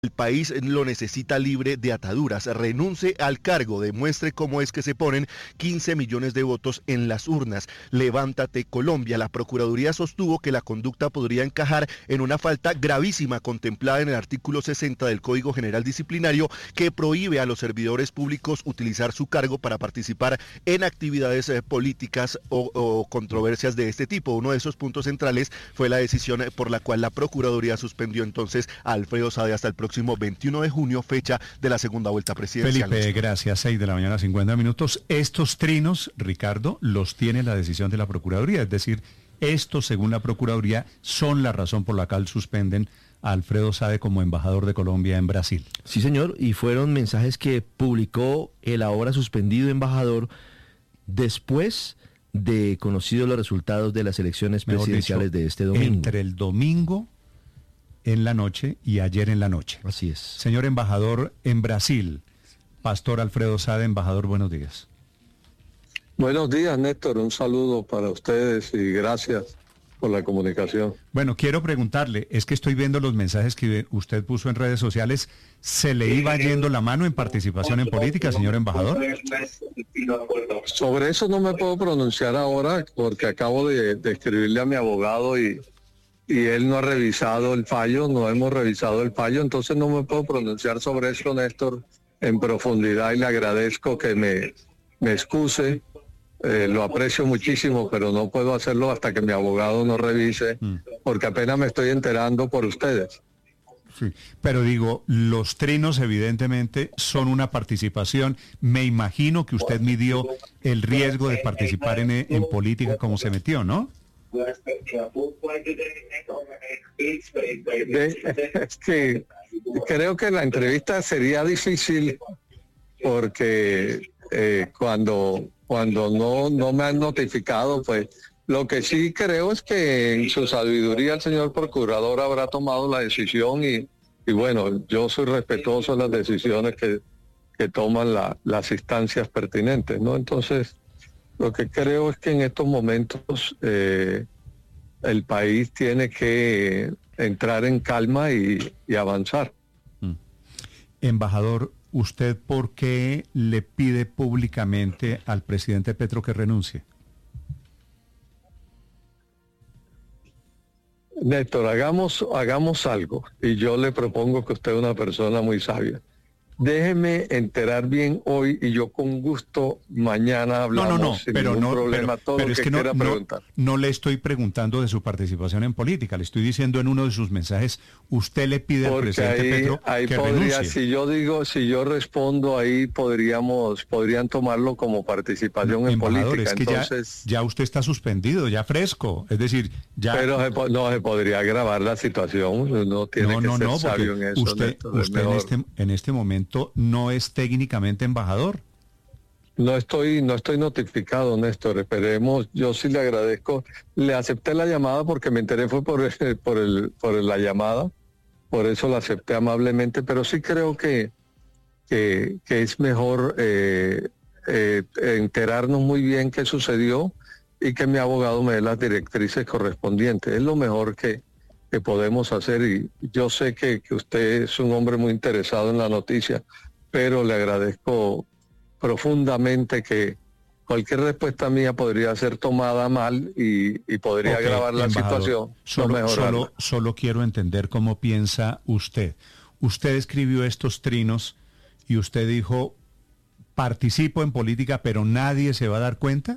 El país lo necesita libre de ataduras. Renuncie al cargo, demuestre cómo es que se ponen 15 millones de votos en las urnas. Levántate, Colombia. La Procuraduría sostuvo que la conducta podría encajar en una falta gravísima contemplada en el artículo 60 del Código General Disciplinario, que prohíbe a los servidores públicos utilizar su cargo para participar en actividades políticas o controversias de este tipo. Uno de esos puntos centrales fue la decisión por la cual la Procuraduría suspendió entonces a Alfredo Sade hasta el próximo 21 de junio, fecha de la segunda vuelta presidencial. Felipe, gracias. 6:50 a.m. Estos trinos, Ricardo, los tiene la decisión de la Procuraduría, es decir, estos, según la Procuraduría, son la razón por la cual suspenden a Alfredo Sade como embajador de Colombia en Brasil. Sí, señor, y fueron mensajes que publicó el ahora suspendido embajador después de conocidos los resultados de las elecciones presidenciales de este domingo. Entre el domingo en la noche y ayer en la noche. Así es. Señor embajador en Brasil, Pastor Alfredo Sade, embajador, buenos días. Buenos días, Néstor. Un saludo para ustedes y gracias por la comunicación. Bueno, quiero preguntarle, es que estoy viendo los mensajes que usted puso en redes sociales. ¿Se le iba yendo la mano en participación en política, señor embajador? Sobre eso no me puedo pronunciar ahora porque acabo de escribirle a mi abogado y él no ha revisado el fallo, no hemos revisado el fallo, entonces no me puedo pronunciar sobre eso, Néstor, en profundidad, y le agradezco que me excuse. Lo aprecio muchísimo, pero no puedo hacerlo hasta que mi abogado no revise, porque apenas me estoy enterando por ustedes. Sí, pero digo, los trinos evidentemente son una participación. Me imagino que usted midió el riesgo de participar en política como se metió, ¿no? Es que creo que la entrevista sería difícil porque cuando no me han notificado, pues lo que sí creo es que en su sabiduría el señor procurador habrá tomado la decisión y bueno, yo soy respetuoso de las decisiones que toman las instancias pertinentes, ¿no? Entonces, lo que creo es que en estos momentos el país tiene que entrar en calma y avanzar. Embajador, ¿usted por qué le pide públicamente al presidente Petro que renuncie? Néstor, hagamos algo y yo le propongo que usted es una persona muy sabia. Déjeme enterar bien hoy y yo con gusto mañana hablamos sin ningún problema, todo lo que quiera preguntar. No le estoy preguntando de su participación en política, le estoy diciendo en uno de sus mensajes, usted le pide al presidente Petro que renuncie. Si yo respondo ahí podrían tomarlo como participación en política. Es que entonces ya usted está suspendido, ya fresco, es decir, ya... Pero no se podría agravar la situación, no tiene que ser sabio en eso. Usted en este momento no es técnicamente embajador. No estoy notificado, Néstor. Esperemos, yo sí le agradezco. Le acepté la llamada porque me enteré fue por la llamada, por eso la acepté amablemente, pero sí creo que es mejor enterarnos muy bien qué sucedió y que mi abogado me dé las directrices correspondientes. Es lo mejor que podemos hacer y yo sé que usted es un hombre muy interesado en la noticia, pero le agradezco profundamente que cualquier respuesta mía podría ser tomada mal y podría agravar la situación. Solo quiero entender cómo piensa usted. Usted escribió estos trinos y usted dijo, participo en política, pero nadie se va a dar cuenta.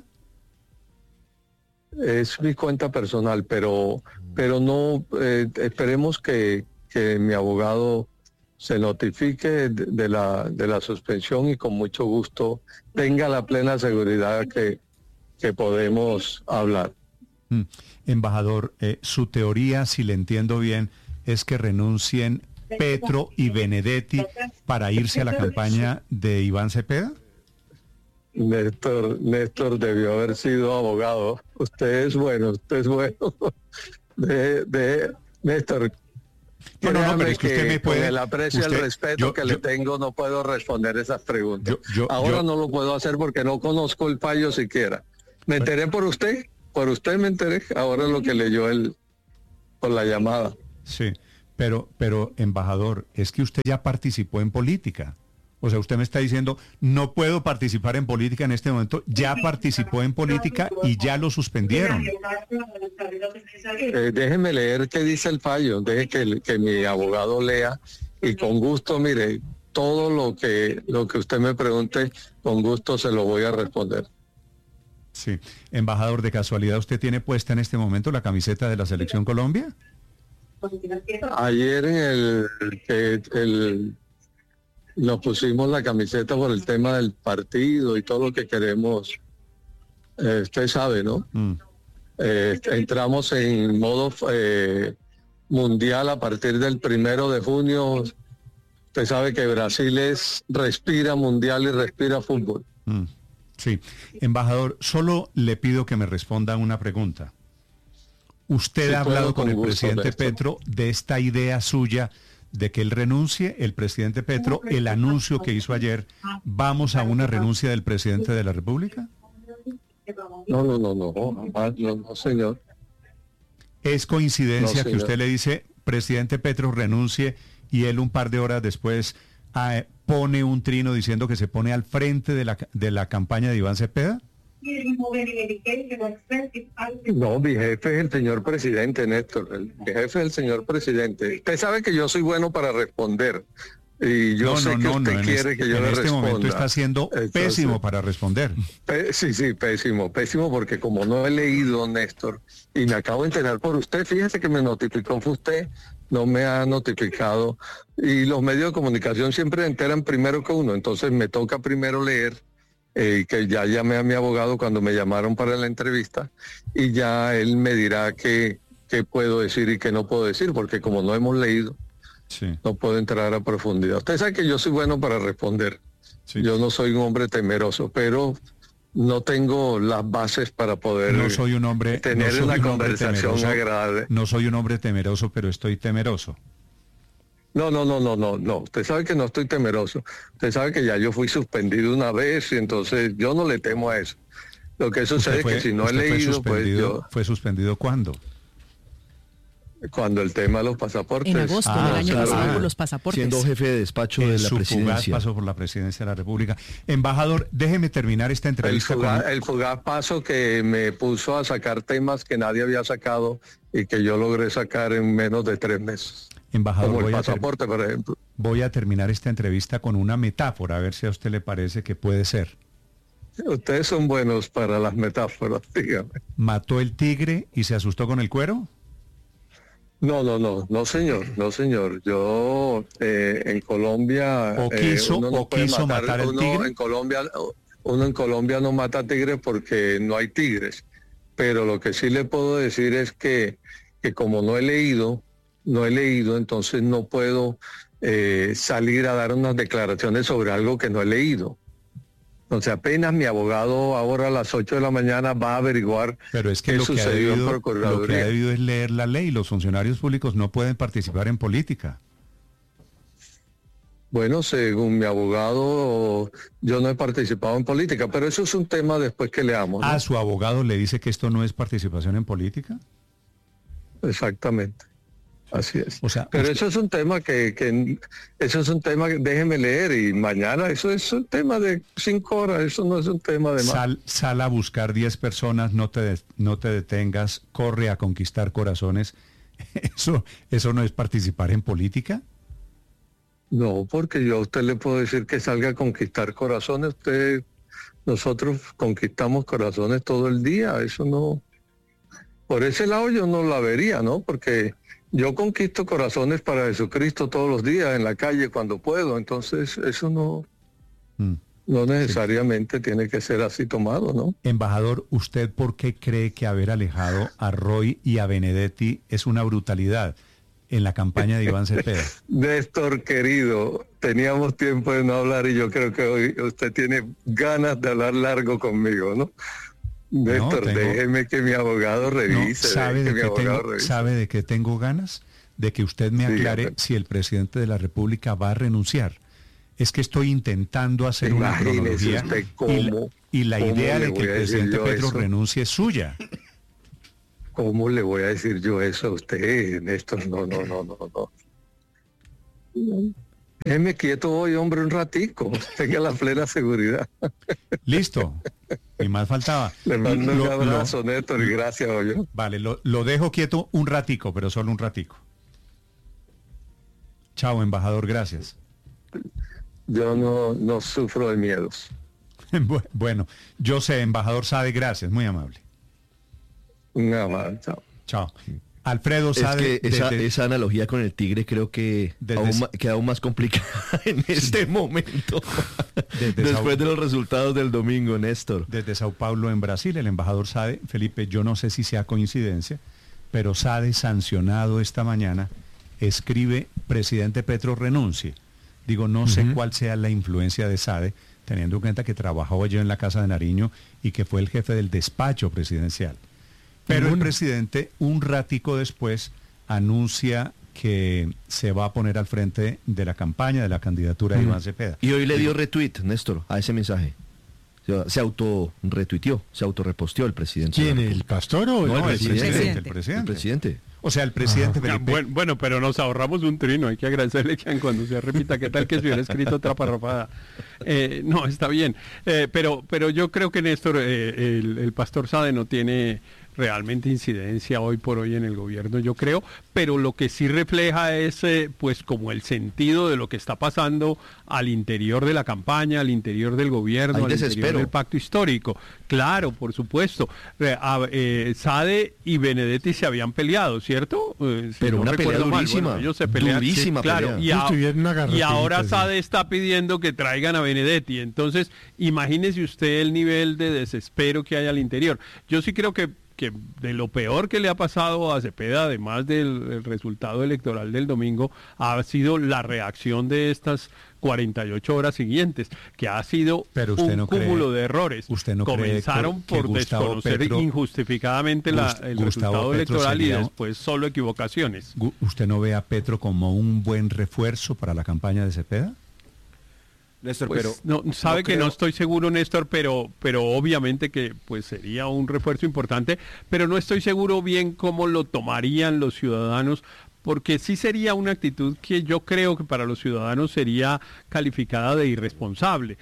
Es mi cuenta personal, pero no, esperemos que mi abogado se notifique de la suspensión y con mucho gusto tenga la plena seguridad que podemos hablar. Embajador, su teoría, si le entiendo bien, es que renuncien Petro y Benedetti para irse a la campaña de Iván Cepeda. Néstor debió haber sido abogado. Usted es bueno. Néstor, pero es que usted me puede... Con el aprecio y el respeto que le tengo, no puedo responder esas preguntas. Ahora no lo puedo hacer porque no conozco el fallo siquiera. Me enteré por usted me enteré. Ahora lo que leyó él por la llamada. Sí, Pero, embajador, es que usted ya participó en política. O sea, usted me está diciendo, no puedo participar en política en este momento. Ya participó en política y ya lo suspendieron. Déjeme leer qué dice el fallo. Deje que mi abogado lea y con gusto, mire, todo lo que usted me pregunte, con gusto se lo voy a responder. Sí. Embajador, ¿de casualidad usted tiene puesta en este momento la camiseta de la Selección Colombia? Ayer nos pusimos la camiseta por el tema del partido y todo lo que queremos. Usted sabe, ¿no? Entramos en modo mundial a partir del 1 de junio. Usted sabe que Brasil respira mundial y respira fútbol. Sí. Embajador, solo le pido que me responda una pregunta. ¿Usted ha hablado con el presidente Petro de esta idea suya de que él renuncie? El presidente Petro, el anuncio que hizo ayer, ¿vamos a una renuncia del presidente de la República? No, señor. ¿Es coincidencia que usted le dice, presidente Petro, renuncie, y él un par de horas después pone un trino diciendo que se pone al frente de la campaña de Iván Cepeda? No, mi jefe es el señor presidente, Néstor. Mi jefe es el señor presidente. Usted sabe que yo soy bueno para responder. Y yo sé que usted quiere que yo le responda. En este momento está siendo pésimo para responder. Sí, pésimo, porque como no he leído, Néstor, y me acabo de enterar por usted, fíjese que me notificó, fue usted, no me ha notificado. Y los medios de comunicación siempre enteran primero que uno, entonces me toca primero leer. Que ya llamé a mi abogado cuando me llamaron para la entrevista y ya él me dirá qué puedo decir y qué no puedo decir, porque como no hemos leído, no puedo entrar a profundidad. Usted sabe que yo soy bueno para responder. Yo no soy un hombre temeroso, pero no tengo las bases para poder tener una conversación agradable. No soy un hombre temeroso, pero estoy temeroso. No. Usted sabe que no estoy temeroso. Usted sabe que ya yo fui suspendido una vez y entonces yo no le temo a eso. Lo que sucede es que si no he leído, pues yo... ¿Fue suspendido cuándo? Cuando el tema de los pasaportes. En agosto del año pasado por los pasaportes. Siendo jefe de despacho de la presidencia. Paso por la presidencia de la República. Embajador, déjeme terminar esta entrevista el fugaz paso que me puso a sacar temas que nadie había sacado y que yo logré sacar en menos de 3 meses. Embajador, como el pasaporte, por ejemplo. Voy a terminar esta entrevista con una metáfora, a ver si a usted le parece que puede ser. Ustedes son buenos para las metáforas, dígame. ¿Mató el tigre y se asustó con el cuero? No, señor. Yo en Colombia... ¿O quiso matar al tigre? Uno en Colombia no mata tigres porque no hay tigres. Pero lo que sí le puedo decir es que como no he leído, entonces no puedo salir a dar unas declaraciones sobre algo que no he leído. Entonces apenas mi abogado ahora a las 8 de la mañana va a averiguar. Pero es que lo que ha debido es leer la ley. Los funcionarios públicos no pueden participar en política. Bueno, según mi abogado, yo no he participado en política, pero eso es un tema después que leamos, ¿no? ¿A su abogado le dice que esto no es participación en política? Exactamente. Así es. O sea, pero eso es un tema déjeme leer y mañana eso es un tema de 5 horas, eso no es un tema de más. Sal a buscar 10 personas, no te detengas, corre a conquistar corazones. ¿Eso no es participar en política? No, porque yo a usted le puedo decir que salga a conquistar corazones. Nosotros conquistamos corazones todo el día, eso no... Por ese lado yo no la vería, ¿no? Porque yo conquisto corazones para Jesucristo todos los días en la calle cuando puedo, entonces eso no necesariamente tiene que ser así tomado, ¿no? Embajador, ¿usted por qué cree que haber alejado a Roy y a Benedetti es una brutalidad en la campaña de Iván Cepeda? Néstor, querido, teníamos tiempo de no hablar y yo creo que hoy usted tiene ganas de hablar largo conmigo, ¿no? Néstor, déjeme que mi abogado revise. ¿Sabe de qué tengo ganas? De que usted me aclare si el presidente de la República va a renunciar. Es que estoy intentando hacer una cronología y la idea de que el presidente Petro renuncie es suya. ¿Cómo le voy a decir yo eso a usted, Néstor? No. Déjeme quieto hoy, hombre, un ratico. Tenga la plena seguridad. Listo. Y más faltaba. Le mando un abrazo, Néstor, y gracias, oye. Vale, lo dejo quieto un ratico, pero solo un ratico. Chao, embajador, gracias. Yo no sufro de miedos. Bueno, yo sé, embajador Sade, gracias, muy amable. Un abrazo, chao. Chao. Alfredo Sade. Es que esa analogía con el tigre creo que queda aún más complicada en este momento. Después de los resultados del domingo, Néstor. Desde Sao Paulo, en Brasil, el embajador Sade, Felipe, yo no sé si sea coincidencia, pero Sade, sancionado esta mañana, escribe: presidente Petro renuncie. Digo, no sé cuál sea la influencia de Sade, teniendo en cuenta que trabajó allí en la Casa de Nariño y que fue el jefe del despacho presidencial. Pero el presidente, un ratico después, anuncia que se va a poner al frente de la campaña, de la candidatura de Iván Cepeda. Y hoy le dio retweet, Néstor, a ese mensaje. Se autorretuiteó, se autorreposteó el presidente. ¿Quién? ¿El pastor o no, el presidente? El presidente. O sea, el presidente Felipe. Bueno, pero nos ahorramos un trino. Hay que agradecerle que cuando se repita, ¿qué tal que se hubiera escrito otra parrafada? No, está bien. Pero yo creo que, Néstor, el pastor Sade no tiene realmente incidencia hoy por hoy en el gobierno, yo creo, pero lo que sí refleja es pues como el sentido de lo que está pasando al interior de la campaña, al interior del gobierno, al interior del pacto histórico. Claro, por supuesto. Sade y Benedetti se habían peleado, ¿cierto? Pero una pelea durísima. Bueno, ellos se pelean, durísima, sí, claro. Y ahora Sade está pidiendo que traigan a Benedetti. Entonces, imagínese usted el nivel de desespero que hay al interior. Yo sí creo que de lo peor que le ha pasado a Cepeda, además del resultado electoral del domingo, ha sido la reacción de estas 48 horas siguientes, que ha sido un cúmulo de errores. ¿Usted no Comenzaron por desconocer injustificadamente el resultado electoral y después solo equivocaciones. ¿Usted no ve a Petro como un buen refuerzo para la campaña de Cepeda? Néstor, pues, pero no estoy seguro, Néstor, pero obviamente que pues sería un refuerzo importante, pero no estoy seguro bien cómo lo tomarían los ciudadanos, porque sí sería una actitud que yo creo que para los ciudadanos sería calificada de irresponsable.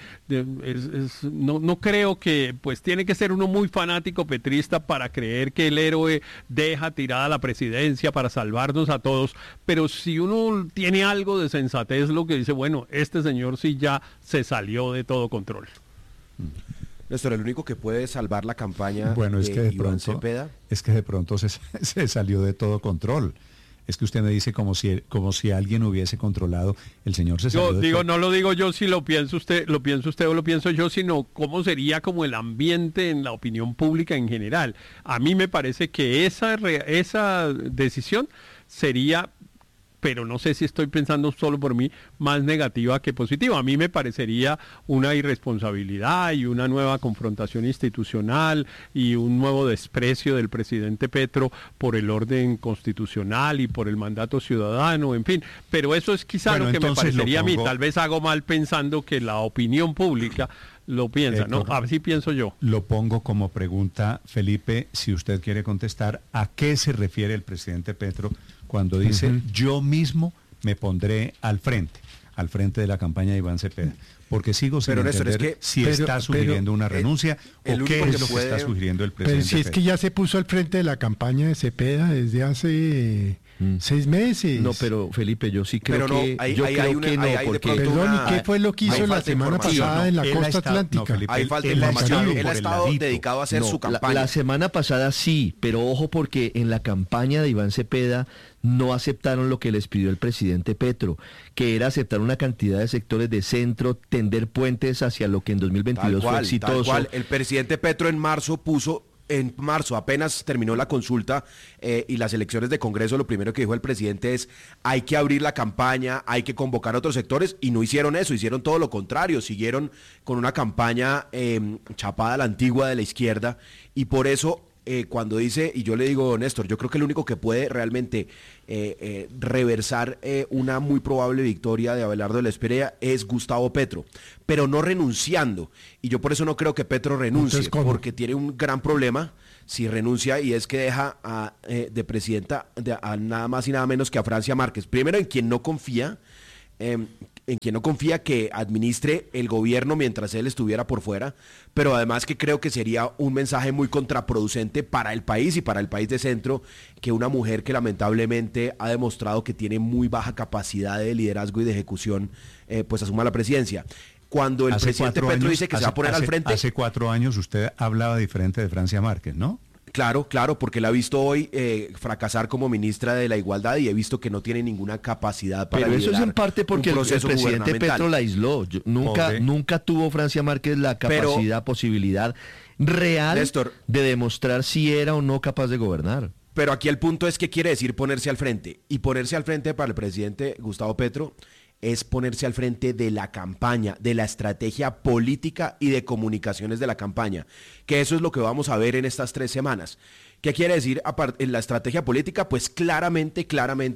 No creo que, pues tiene que ser uno muy fanático petrista para creer que el héroe deja tirada la presidencia para salvarnos a todos, pero si uno tiene algo de sensatez, lo que dice, bueno, este señor sí ya se salió de todo control. Néstor, el único que puede salvar la campaña de Iván Cepeda... Es que de pronto se salió de todo control. Es que usted me dice como si alguien hubiese controlado, el señor se salió. No lo digo yo si lo piensa usted o lo pienso yo, sino cómo sería como el ambiente en la opinión pública en general. A mí me parece que esa decisión sería, pero no sé si estoy pensando solo por mí, más negativa que positiva. A mí me parecería una irresponsabilidad y una nueva confrontación institucional y un nuevo desprecio del presidente Petro por el orden constitucional y por el mandato ciudadano, en fin. Pero eso es quizá lo que me parecería a mí. Tal vez hago mal pensando que la opinión pública lo piensa, ¿no? Así pienso yo. Lo pongo como pregunta, Felipe, si usted quiere contestar, ¿a qué se refiere el presidente Petro cuando dice yo mismo me pondré al frente de la campaña de Iván Cepeda? Porque sigo sin entender si está sugiriendo una renuncia o qué es lo que está sugiriendo el presidente. Pero si es que ya se puso al frente de la campaña de Cepeda desde hace 6 meses. No, pero Felipe, yo sí creo que Perdón, ¿y qué fue lo que hizo la semana pasada en la costa atlántica? Hay falta de información. Él ha estado dedicado a hacer su campaña. La semana pasada sí, pero ojo porque en la campaña de Iván Cepeda no aceptaron lo que les pidió el presidente Petro, que era aceptar una cantidad de sectores de centro, tender puentes hacia lo que en 2022 fue exitoso. Tal cual. El presidente Petro en marzo apenas terminó la consulta y las elecciones de Congreso, lo primero que dijo el presidente es hay que abrir la campaña, hay que convocar a otros sectores, y no hicieron eso, hicieron todo lo contrario, siguieron con una campaña chapada a la antigua de la izquierda, y por eso cuando dice, y yo le digo, Néstor, yo creo que el único que puede realmente reversar una muy probable victoria de Abelardo de la Espriella es Gustavo Petro, pero no renunciando, y yo por eso no creo que Petro renuncie, porque tiene un gran problema si renuncia, y es que deja de presidenta a nada más y nada menos que a Francia Márquez, primero en quien no confía, en quien no confía que administre el gobierno mientras él estuviera por fuera, pero además que creo que sería un mensaje muy contraproducente para el país y para el país de centro, que una mujer que lamentablemente ha demostrado que tiene muy baja capacidad de liderazgo y de ejecución, pues asuma la presidencia. Cuando el presidente Petro dice que se va a poner al frente... Hace 4 años usted hablaba diferente de Francia Márquez, ¿no? Claro, porque la he visto hoy fracasar como ministra de la Igualdad y he visto que no tiene ninguna capacidad para liderar. Pero eso es en parte porque el presidente Petro la aisló. Nunca tuvo Francia Márquez la capacidad, posibilidad real, Néstor, de demostrar si era o no capaz de gobernar. Pero aquí el punto es qué quiere decir ponerse al frente. Y ponerse al frente para el presidente Gustavo Petro es ponerse al frente de la campaña, de la estrategia política y de comunicaciones de la campaña, que eso es lo que vamos a ver en estas 3 semanas. ¿Qué quiere decir en la estrategia política? Pues claramente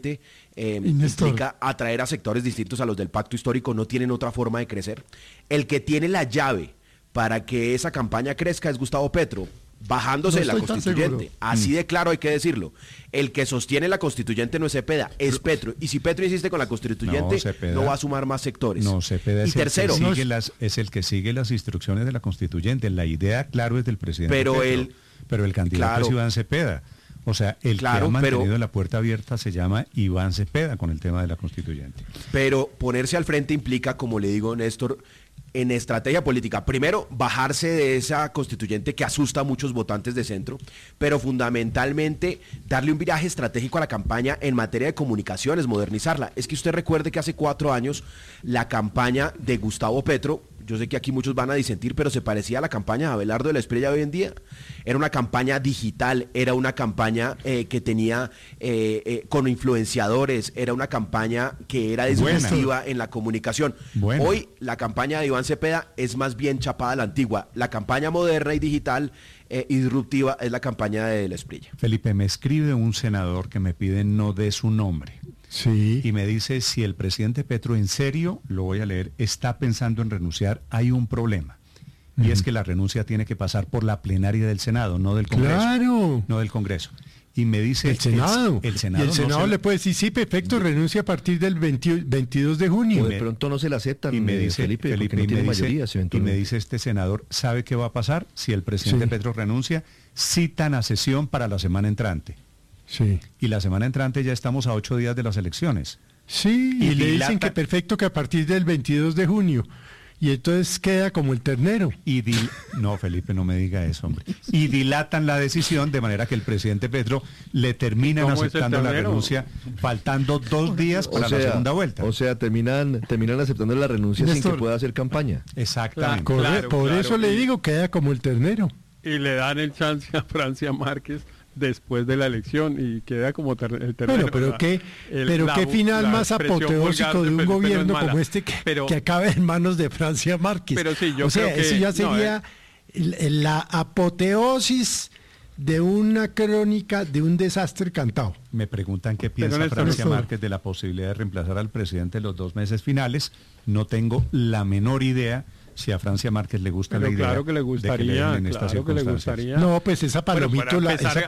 implica atraer a sectores distintos a los del pacto histórico, no tienen otra forma de crecer. El que tiene la llave para que esa campaña crezca es Gustavo Petro, bajándose de la constituyente, así de claro hay que decirlo. El que sostiene la constituyente no es Cepeda, es Petro, y si Petro insiste con la constituyente, no va a sumar más sectores. No, Cepeda y es tercero, es el que sigue las instrucciones de la constituyente. La idea, claro, es del presidente Petro, pero el candidato es Iván Cepeda. O sea, el que ha mantenido la puerta abierta se llama Iván Cepeda con el tema de la constituyente. Pero ponerse al frente implica, como le digo, Néstor, en estrategia política, primero, bajarse de esa constituyente que asusta a muchos votantes de centro, pero fundamentalmente darle un viraje estratégico a la campaña en materia de comunicaciones, modernizarla. Es que usted recuerde que hace 4 años la campaña de Gustavo Petro, yo sé que aquí muchos van a disentir, pero se parecía a la campaña de Abelardo de la Espriella hoy en día. Era una campaña digital, era una campaña que tenía con influenciadores, era una campaña que era disruptiva en la comunicación. Hoy la campaña de Iván Cepeda es más bien chapada a la antigua. La campaña moderna y digital y disruptiva es la campaña de la Espriella. Felipe, me escribe un senador que me pide no dé su nombre. Sí. Y me dice, si el presidente Petro en serio, lo voy a leer, está pensando en renunciar, hay un problema. Y es que la renuncia tiene que pasar por la plenaria del Senado, no del Congreso. Claro. No del Congreso. Y me dice... El Senado. El Senado, y el Senado le puede decir, sí, perfecto, renuncia a partir del 22 de junio. O de pronto no se la aceptan, y me dice, Felipe no tiene mayoría. Y me dice este senador, ¿sabe qué va a pasar? Si el presidente Petro renuncia, citan a sesión para la semana entrante. Sí. Y la semana entrante ya estamos a 8 días de las elecciones. Sí, y le dicen que perfecto, que a partir del 22 de junio. Y entonces queda como el ternero. No, Felipe, no me diga eso, hombre. Y dilatan la decisión de manera que el presidente Petro le terminan aceptando la renuncia, faltando 2 días para la segunda vuelta. O sea, terminan aceptando la renuncia sin que pueda hacer campaña. Exactamente. Por eso le digo, queda como el ternero. Y le dan el chance a Francia Márquez después de la elección y queda como el ternero. Bueno, pero qué final más apoteósico de un gobierno como este que acabe en manos de Francia Márquez. Pero sí, yo creo que eso ya sería la apoteosis de una crónica de un desastre cantado. Me preguntan qué piensa Francia Márquez de la posibilidad de reemplazar al presidente en los 2 meses finales. No tengo la menor idea si a Francia Márquez le gusta la idea. Claro que le gustaría, No, pues esa palomita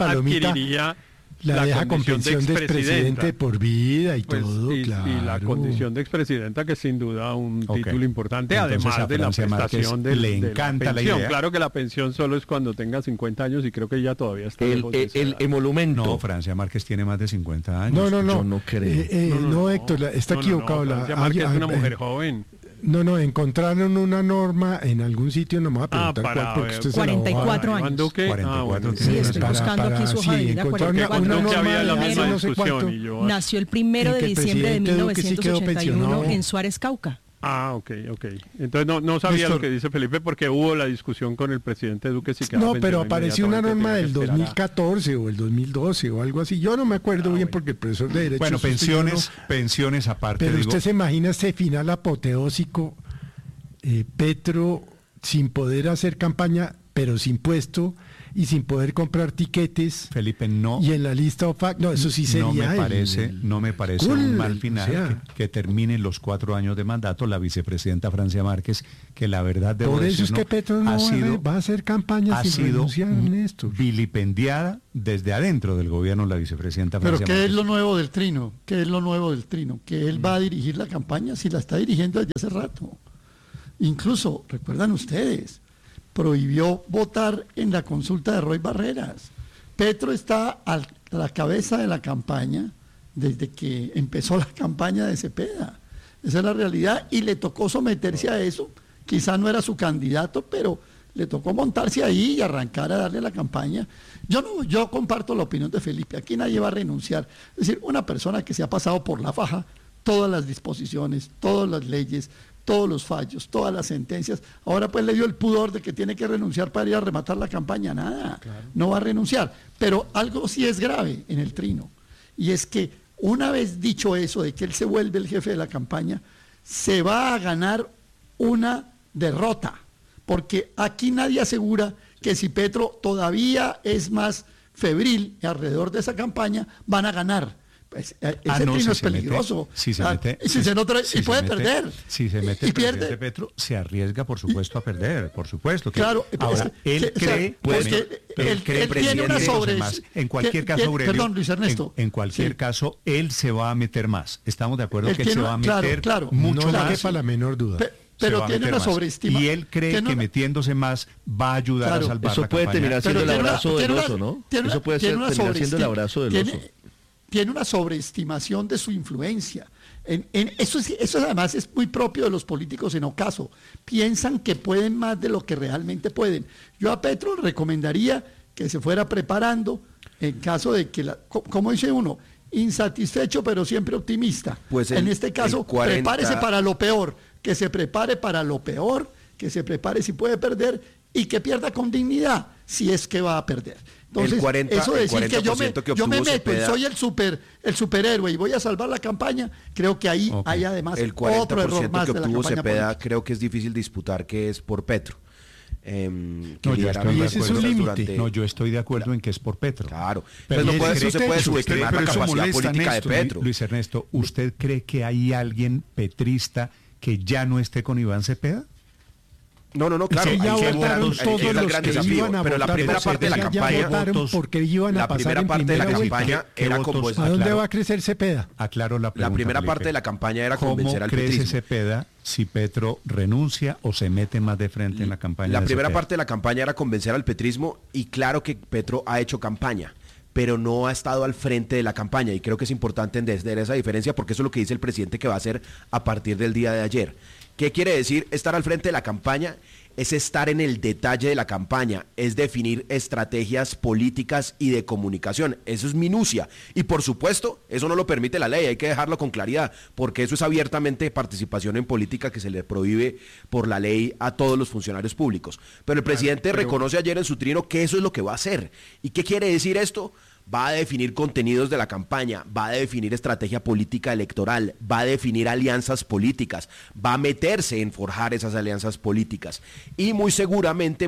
la deja con pensión de expresidente por vida y todo, claro. Y la condición de expresidenta, que es sin duda un título importante, entonces, además de la prestación le encanta la idea. Claro que la pensión solo es cuando tenga 50 años y creo que ya todavía está el emolumento. No, Francia Márquez tiene más de 50 años. No. Yo no creo. No, Héctor, está equivocado. Francia Márquez es una mujer joven. No, encontraron una norma en algún sitio, no me voy a preguntar cuál, porque usted 44 años. 44 sí, estoy buscando aquí su hoja de vida, 44 nació el 1 de diciembre de 1981 en Suárez, Cauca. Ok. Entonces no sabía lo que dice Felipe porque hubo la discusión con el presidente Duque. Pero apareció una norma del 2014 o el 2012 o algo así. Yo no me acuerdo bien porque el profesor de Derecho... Bueno, pensiones aparte. Pero usted se imagina ese final apoteósico, Petro sin poder hacer campaña, pero sin puesto, y sin poder comprar tiquetes. Felipe, no. Y en la lista OFAC, no, eso sí sería. No me parece un mal final, o sea, que terminen los 4 años de mandato la vicepresidenta Francia Márquez, que la verdad debo por eso decir, es que Petro no va a hacer campaña sin renunciar, Néstor. Vilipendiada desde adentro del gobierno la vicepresidenta Francia Pero ¿qué Márquez? es lo nuevo del Trino? ¿Qué es lo nuevo del Trino? Que él va a dirigir la campaña, si la está dirigiendo desde hace rato. Incluso, recuerdan ustedes, prohibió votar en la consulta de Roy Barreras. Petro está a la cabeza de la campaña desde que empezó la campaña de Cepeda. Esa es la realidad y le tocó someterse a eso. Quizá no era su candidato, pero le tocó montarse ahí y arrancar a darle la campaña. Yo comparto la opinión de Felipe, aquí nadie va a renunciar. Es decir, una persona que se ha pasado por la faja todas las disposiciones, todas las leyes, todos los fallos, todas las sentencias, ahora pues le dio el pudor de que tiene que renunciar para ir a rematar la campaña. Nada, claro. No va a renunciar. Pero algo sí es grave en el Trino, y es que una vez dicho eso de que él se vuelve el jefe de la campaña, se va a ganar una derrota, porque aquí nadie asegura que si Petro todavía es más febril alrededor de esa campaña, van a ganar. Pues, ese Trino es peligroso. Y puede perder. Si se mete el presidente Petro, se arriesga, por supuesto, a perder, por supuesto. Claro, ahora, él cree, él tiene una en cualquier caso, Aurelio, perdón, Luis Ernesto. En cualquier caso, él se va a meter más. Estamos de acuerdo que él se va a meter mucho más. No quepa la menor duda. Pero tiene una sobreestima. Y él cree que metiéndose más va a ayudar a salvar eso la puede campaña. terminar siendo el abrazo del oso, ¿no? Eso puede terminar siendo el abrazo del oso. Tiene una sobreestimación de su influencia. Eso además es muy propio de los políticos en ocaso. Piensan que pueden más de lo que realmente pueden. Yo a Petro le recomendaría que se fuera preparando en caso de que, como dice uno, insatisfecho pero siempre optimista. Pues en este caso, prepárese para lo peor, que se prepare para lo peor, que se prepare si puede perder y que pierda con dignidad si es que va a perder. Entonces, eso de decir que yo me meto y soy el superhéroe y voy a salvar la campaña, creo que ahí hay además otro error más que de la obtuvo campaña Cepeda, política. Creo que es difícil disputar que es por Petro. Yo estoy de acuerdo en que es por Petro. Claro, pero no se puede subestimar la capacidad política de Petro. Luis Ernesto, ¿usted cree que hay alguien petrista que ya no esté con Iván Cepeda? No, claro. Ya votaron todos los que iban a pero la primera parte de la campaña, porque iban a pasar en primera vuelta. Era como ¿a dónde va a crecer Cepeda? Aclaro la pregunta. La primera parte de la campaña era convencer al petrismo. ¿Cómo crece Cepeda si Petro renuncia o se mete más de frente en la campaña? La primera parte de la campaña era convencer al petrismo, y claro que Petro ha hecho campaña, pero no ha estado al frente de la campaña, y creo que es importante entender esa diferencia, porque eso es lo que dice el presidente que va a hacer a partir del día de ayer. ¿Qué quiere decir estar al frente de la campaña? Es estar en el detalle de la campaña, es definir estrategias políticas y de comunicación. Eso es minucia. Y por supuesto, eso no lo permite la ley, hay que dejarlo con claridad, porque eso es abiertamente participación en política que se le prohíbe por la ley a todos los funcionarios públicos. Pero el presidente reconoce ayer en su trino que eso es lo que va a hacer. ¿Y qué quiere decir esto? Va a definir contenidos de la campaña, va a definir estrategia política electoral, va a definir alianzas políticas, va a meterse en forjar esas alianzas políticas, y muy seguramente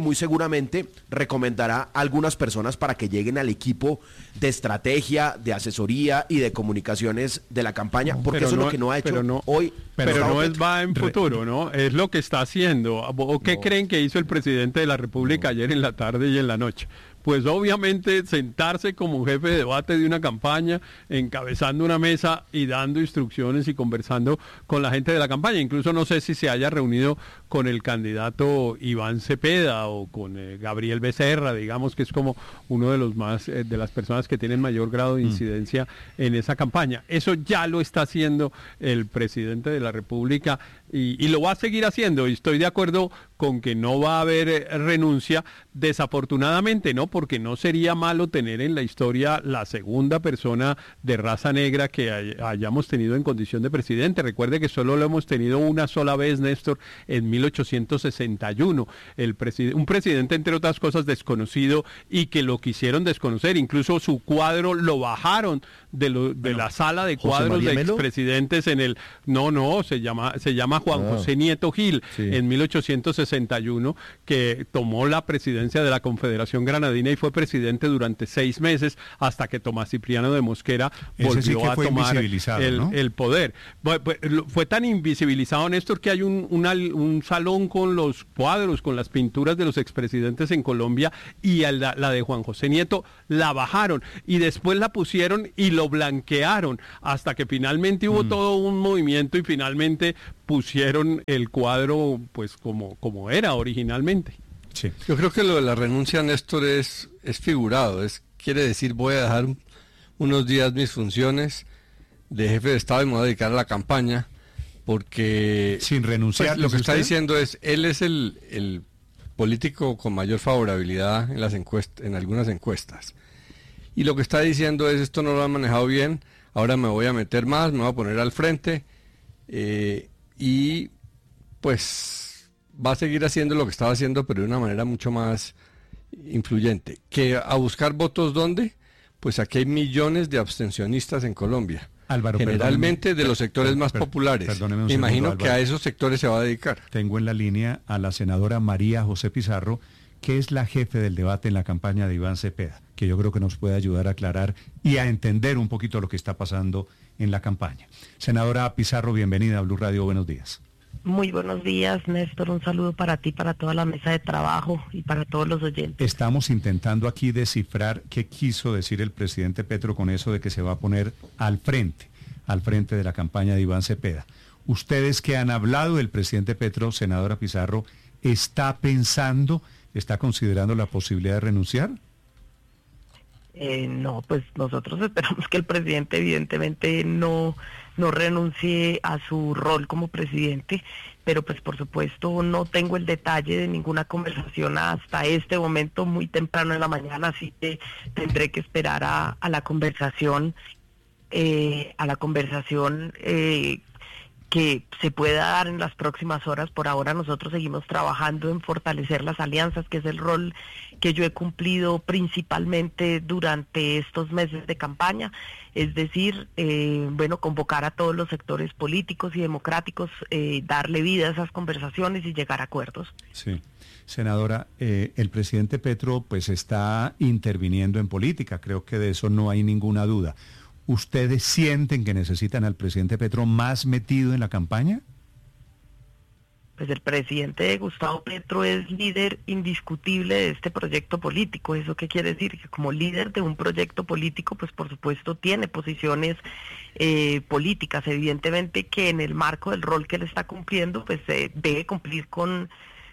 recomendará a algunas personas para que lleguen al equipo de estrategia, de asesoría y de comunicaciones de la campaña, porque eso es lo que no ha hecho hoy. Pero no va en futuro, ¿no? Es lo que está haciendo. ¿O qué creen que hizo el presidente de la República ayer en la tarde y en la noche? Pues obviamente sentarse como jefe de debate de una campaña, encabezando una mesa y dando instrucciones y conversando con la gente de la campaña. Incluso no sé si se haya reunido con el candidato Iván Cepeda o con Gabriel Becerra, digamos que es como uno de los más de las personas que tienen mayor grado de incidencia en esa campaña. Eso ya lo está haciendo el presidente de la República y lo va a seguir haciendo, y estoy de acuerdo con que no va a haber renuncia, desafortunadamente, ¿no? Porque no sería malo tener en la historia la segunda persona de raza negra que hayamos tenido en condición de presidente. Recuerde que solo lo hemos tenido una sola vez, Néstor, en 1861. Un presidente, entre otras cosas, desconocido, y que lo quisieron desconocer. Incluso su cuadro lo bajaron de la sala de cuadros de expresidentes en el... No, se llama Juan José Nieto Gil, en 1861, que tomó la presidencia de la Confederación Granadina y fue presidente durante 6 meses hasta que Tomás Cipriano de Mosquera volvió a tomar el poder. Fue tan invisibilizado, Néstor, que hay un salón con los cuadros, con las pinturas de los expresidentes en Colombia, y la de Juan José Nieto la bajaron y después la pusieron y lo blanquearon hasta que finalmente hubo todo un movimiento y finalmente pusieron el cuadro pues como era originalmente. Sí. Yo creo que lo de la renuncia, Néstor, es figurado, quiere decir voy a dejar unos días mis funciones de jefe de Estado y me voy a dedicar a la campaña, porque sin renunciar, pues, lo que está diciendo es, él es el político con mayor favorabilidad en algunas encuestas, y lo que está diciendo es, esto no lo han manejado bien, ahora me voy a meter más, me voy a poner al frente, y pues va a seguir haciendo lo que estaba haciendo, pero de una manera mucho más influyente. Que a buscar votos, ¿dónde? Pues aquí hay millones de abstencionistas en Colombia. Álvaro, generalmente de los sectores más populares. Me imagino que a esos sectores se va a dedicar. Tengo en la línea a la senadora María José Pizarro, que es la jefe del debate en la campaña de Iván Cepeda, que yo creo que nos puede ayudar a aclarar y a entender un poquito lo que está pasando en la campaña. Senadora Pizarro, bienvenida a Blue Radio, buenos días. Muy buenos días, Néstor, un saludo para ti, para toda la mesa de trabajo y para todos los oyentes. Estamos intentando aquí descifrar qué quiso decir el presidente Petro con eso de que se va a poner al frente de la campaña de Iván Cepeda. Ustedes que han hablado del presidente Petro, senadora Pizarro, ¿está considerando la posibilidad de renunciar? No, pues nosotros esperamos que el presidente evidentemente no renuncie a su rol como presidente, pero pues por supuesto no tengo el detalle de ninguna conversación hasta este momento, muy temprano en la mañana, así que tendré que esperar a la conversación, que se pueda dar en las próximas horas. Por ahora nosotros seguimos trabajando en fortalecer las alianzas, que es el rol que yo he cumplido principalmente durante estos meses de campaña, es decir, convocar a todos los sectores políticos y democráticos, darle vida a esas conversaciones y llegar a acuerdos. Sí. Senadora, el presidente Petro pues está interviniendo en política, creo que de eso no hay ninguna duda. ¿Ustedes sienten que necesitan al presidente Petro más metido en la campaña? Pues el presidente Gustavo Petro es líder indiscutible de este proyecto político. ¿Eso qué quiere decir? Que como líder de un proyecto político, pues por supuesto tiene posiciones políticas. Evidentemente que en el marco del rol que él está cumpliendo, pues debe cumplir con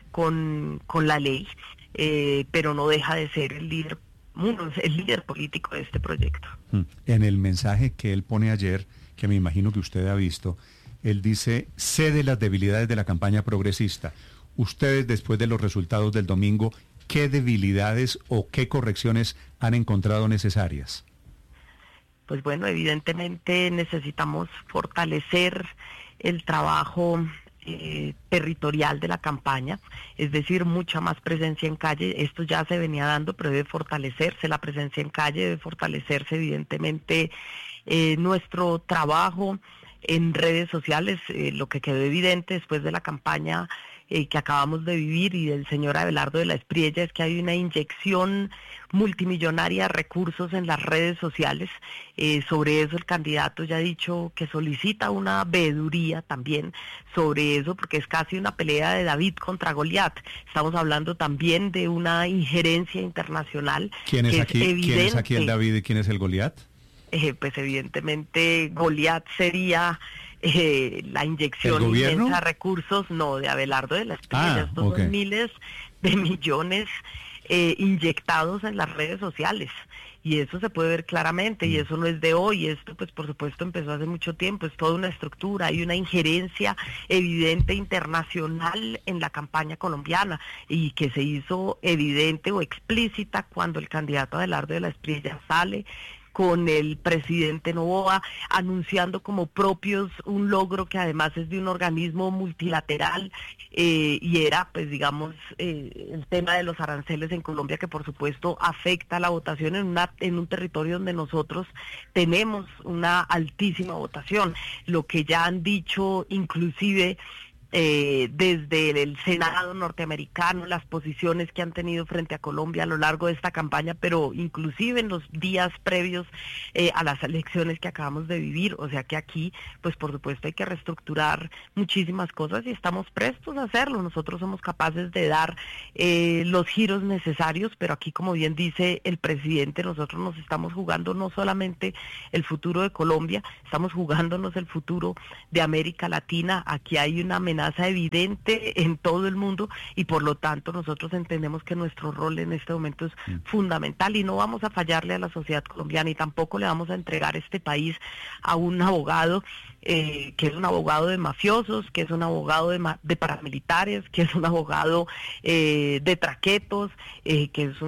la ley, pero no deja de ser el líder político de este proyecto. En el mensaje que él pone ayer, que me imagino que usted ha visto, él dice, sé de las debilidades de la campaña progresista. Ustedes, después de los resultados del domingo, ¿qué debilidades o qué correcciones han encontrado necesarias? Pues bueno, evidentemente necesitamos fortalecer el trabajo territorial de la campaña, es decir, mucha más presencia en calle. Esto ya se venía dando, pero debe fortalecerse la presencia en calle, debe fortalecerse evidentemente nuestro trabajo en redes sociales. Lo que quedó evidente después de la campaña que acabamos de vivir y del señor Abelardo de la Espriella es que hay una inyección multimillonaria de recursos en las redes sociales. Sobre eso el candidato ya ha dicho que solicita una veeduría también sobre eso, porque es casi una pelea de David contra Goliat. Estamos hablando también de una injerencia internacional. ¿Quién es aquí el David y quién es el Goliat? Pues evidentemente Goliat sería la inyección inmensa de recursos, de Abelardo de la Espriella. Estos son miles de millones inyectados en las redes sociales, y eso se puede ver claramente, y eso no es de hoy, esto pues por supuesto empezó hace mucho tiempo, es toda una estructura, hay una injerencia evidente internacional en la campaña colombiana, y que se hizo evidente o explícita cuando el candidato Abelardo de la Espriella sale con el presidente Noboa, anunciando como propios un logro que además es de un organismo multilateral, y era, pues digamos, el tema de los aranceles en Colombia, que por supuesto afecta la votación en un territorio donde nosotros tenemos una altísima votación. Lo que ya han dicho inclusive desde el Senado norteamericano, las posiciones que han tenido frente a Colombia a lo largo de esta campaña, pero inclusive en los días previos a las elecciones que acabamos de vivir. O sea que aquí, pues por supuesto hay que reestructurar muchísimas cosas y estamos prestos a hacerlo. Nosotros somos capaces de dar los giros necesarios, pero aquí, como bien dice el presidente, nosotros nos estamos jugando no solamente el futuro de Colombia, estamos jugándonos el futuro de América Latina. Aquí hay una amenaza evidente en todo el mundo y por lo tanto nosotros entendemos que nuestro rol en este momento es fundamental y no vamos a fallarle a la sociedad colombiana y tampoco le vamos a entregar este país a un abogado que es un abogado de mafiosos, que es un abogado de paramilitares, que es un abogado de traquetos, que es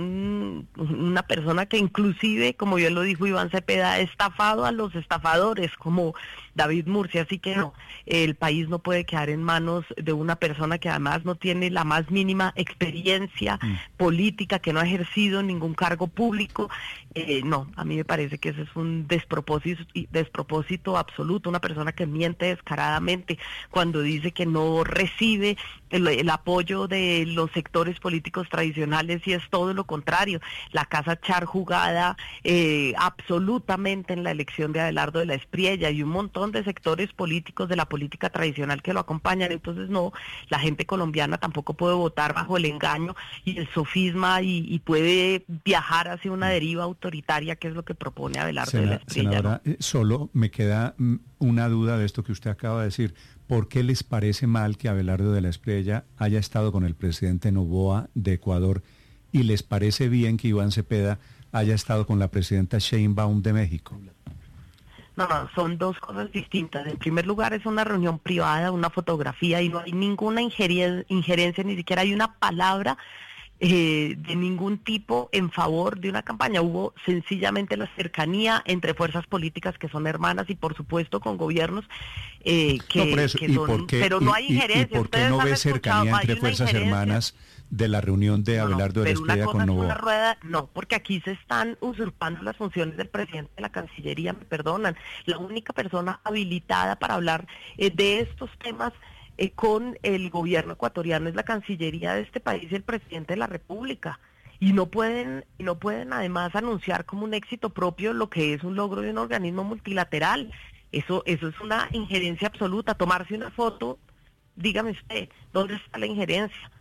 una persona que inclusive, como bien lo dijo Iván Cepeda, ha estafado a los estafadores como David Murcia. Así que no, el país no puede quedar en manos de una persona que además no tiene la más mínima experiencia política, que no ha ejercido ningún cargo público. No, a mí me parece que ese es un despropósito absoluto, una persona que miente descaradamente cuando dice que no recibe el apoyo de los sectores políticos tradicionales, y es todo lo contrario. La casa Char jugada absolutamente en la elección de Abelardo de la Espriella y un montón de sectores políticos de la política tradicional que lo acompañan. Entonces no, la gente colombiana tampoco puede votar bajo el engaño y el sofisma y puede viajar hacia una deriva autoritaria, que es lo que propone Abelardo de la Espriella. Senadora, ¿no? Solo me queda una duda de esto que usted acaba de decir. ¿Por qué les parece mal que Abelardo de la Espriella haya estado con el presidente Noboa de Ecuador y les parece bien que Iván Cepeda haya estado con la presidenta Sheinbaum de México? No, son dos cosas distintas. En primer lugar, es una reunión privada, una fotografía, y no hay ninguna injerencia, ni siquiera hay una palabra de ningún tipo en favor de una campaña. Hubo sencillamente la cercanía entre fuerzas políticas que son hermanas y por supuesto con gobiernos pero no hay injerencia. ¿Y por qué no ve cercanía entre fuerzas hermanas de la reunión de Abelardo de la Espriella con Noboa? No, porque aquí se están usurpando las funciones del presidente de la Cancillería, me perdonan. La única persona habilitada para hablar de estos temas con el gobierno ecuatoriano es la Cancillería de este país y el presidente de la República. Y no pueden además anunciar como un éxito propio lo que es un logro de un organismo multilateral. Eso es una injerencia absoluta. Tomarse una foto, dígame usted, ¿dónde está la injerencia?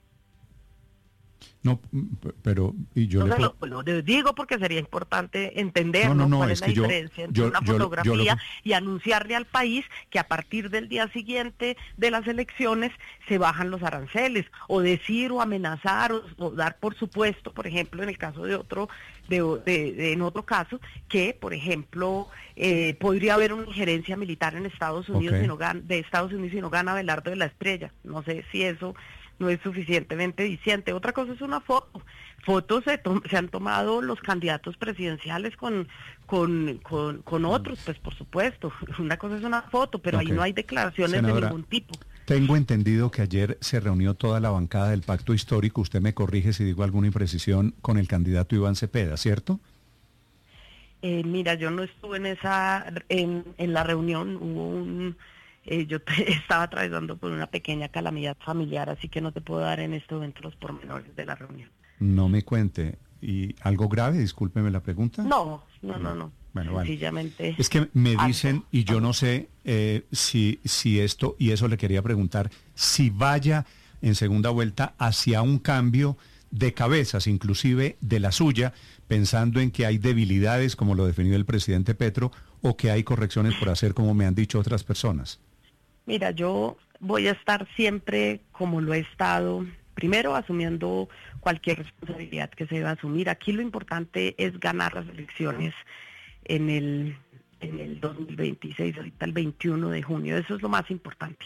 No, pero y yo lo digo porque sería importante entender cuál es la diferencia entre una fotografía y anunciarle al país que a partir del día siguiente de las elecciones se bajan los aranceles, o decir o amenazar o dar por supuesto, por ejemplo, en el caso de otro en otro caso, que por ejemplo podría haber una injerencia militar en Estados Unidos y no gana Abelardo de la Espriella. No sé si eso no es suficientemente diciente. Otra cosa es una foto. Fotos se han tomado los candidatos presidenciales con otros, pues por supuesto. Una cosa es una foto, pero ahí no hay declaraciones, senadora, de ningún tipo. Tengo entendido que ayer se reunió toda la bancada del Pacto Histórico, usted me corrige si digo alguna imprecisión, con el candidato Iván Cepeda, ¿cierto? Mira, yo no estuve en la reunión, hubo yo estaba atravesando por una pequeña calamidad familiar, así que no te puedo dar en este momento los pormenores de la reunión. No me cuente. ¿Y algo grave? Discúlpeme la pregunta. No. Bueno, sencillamente. Es que me dicen, y yo no sé si esto, y eso le quería preguntar, si vaya en segunda vuelta hacia un cambio de cabezas, inclusive de la suya, pensando en que hay debilidades, como lo definió el presidente Petro, o que hay correcciones por hacer, como me han dicho otras personas. Mira, yo voy a estar siempre como lo he estado, primero asumiendo cualquier responsabilidad que se deba asumir. Aquí lo importante es ganar las elecciones en el 2026, ahorita el 21 de junio, eso es lo más importante.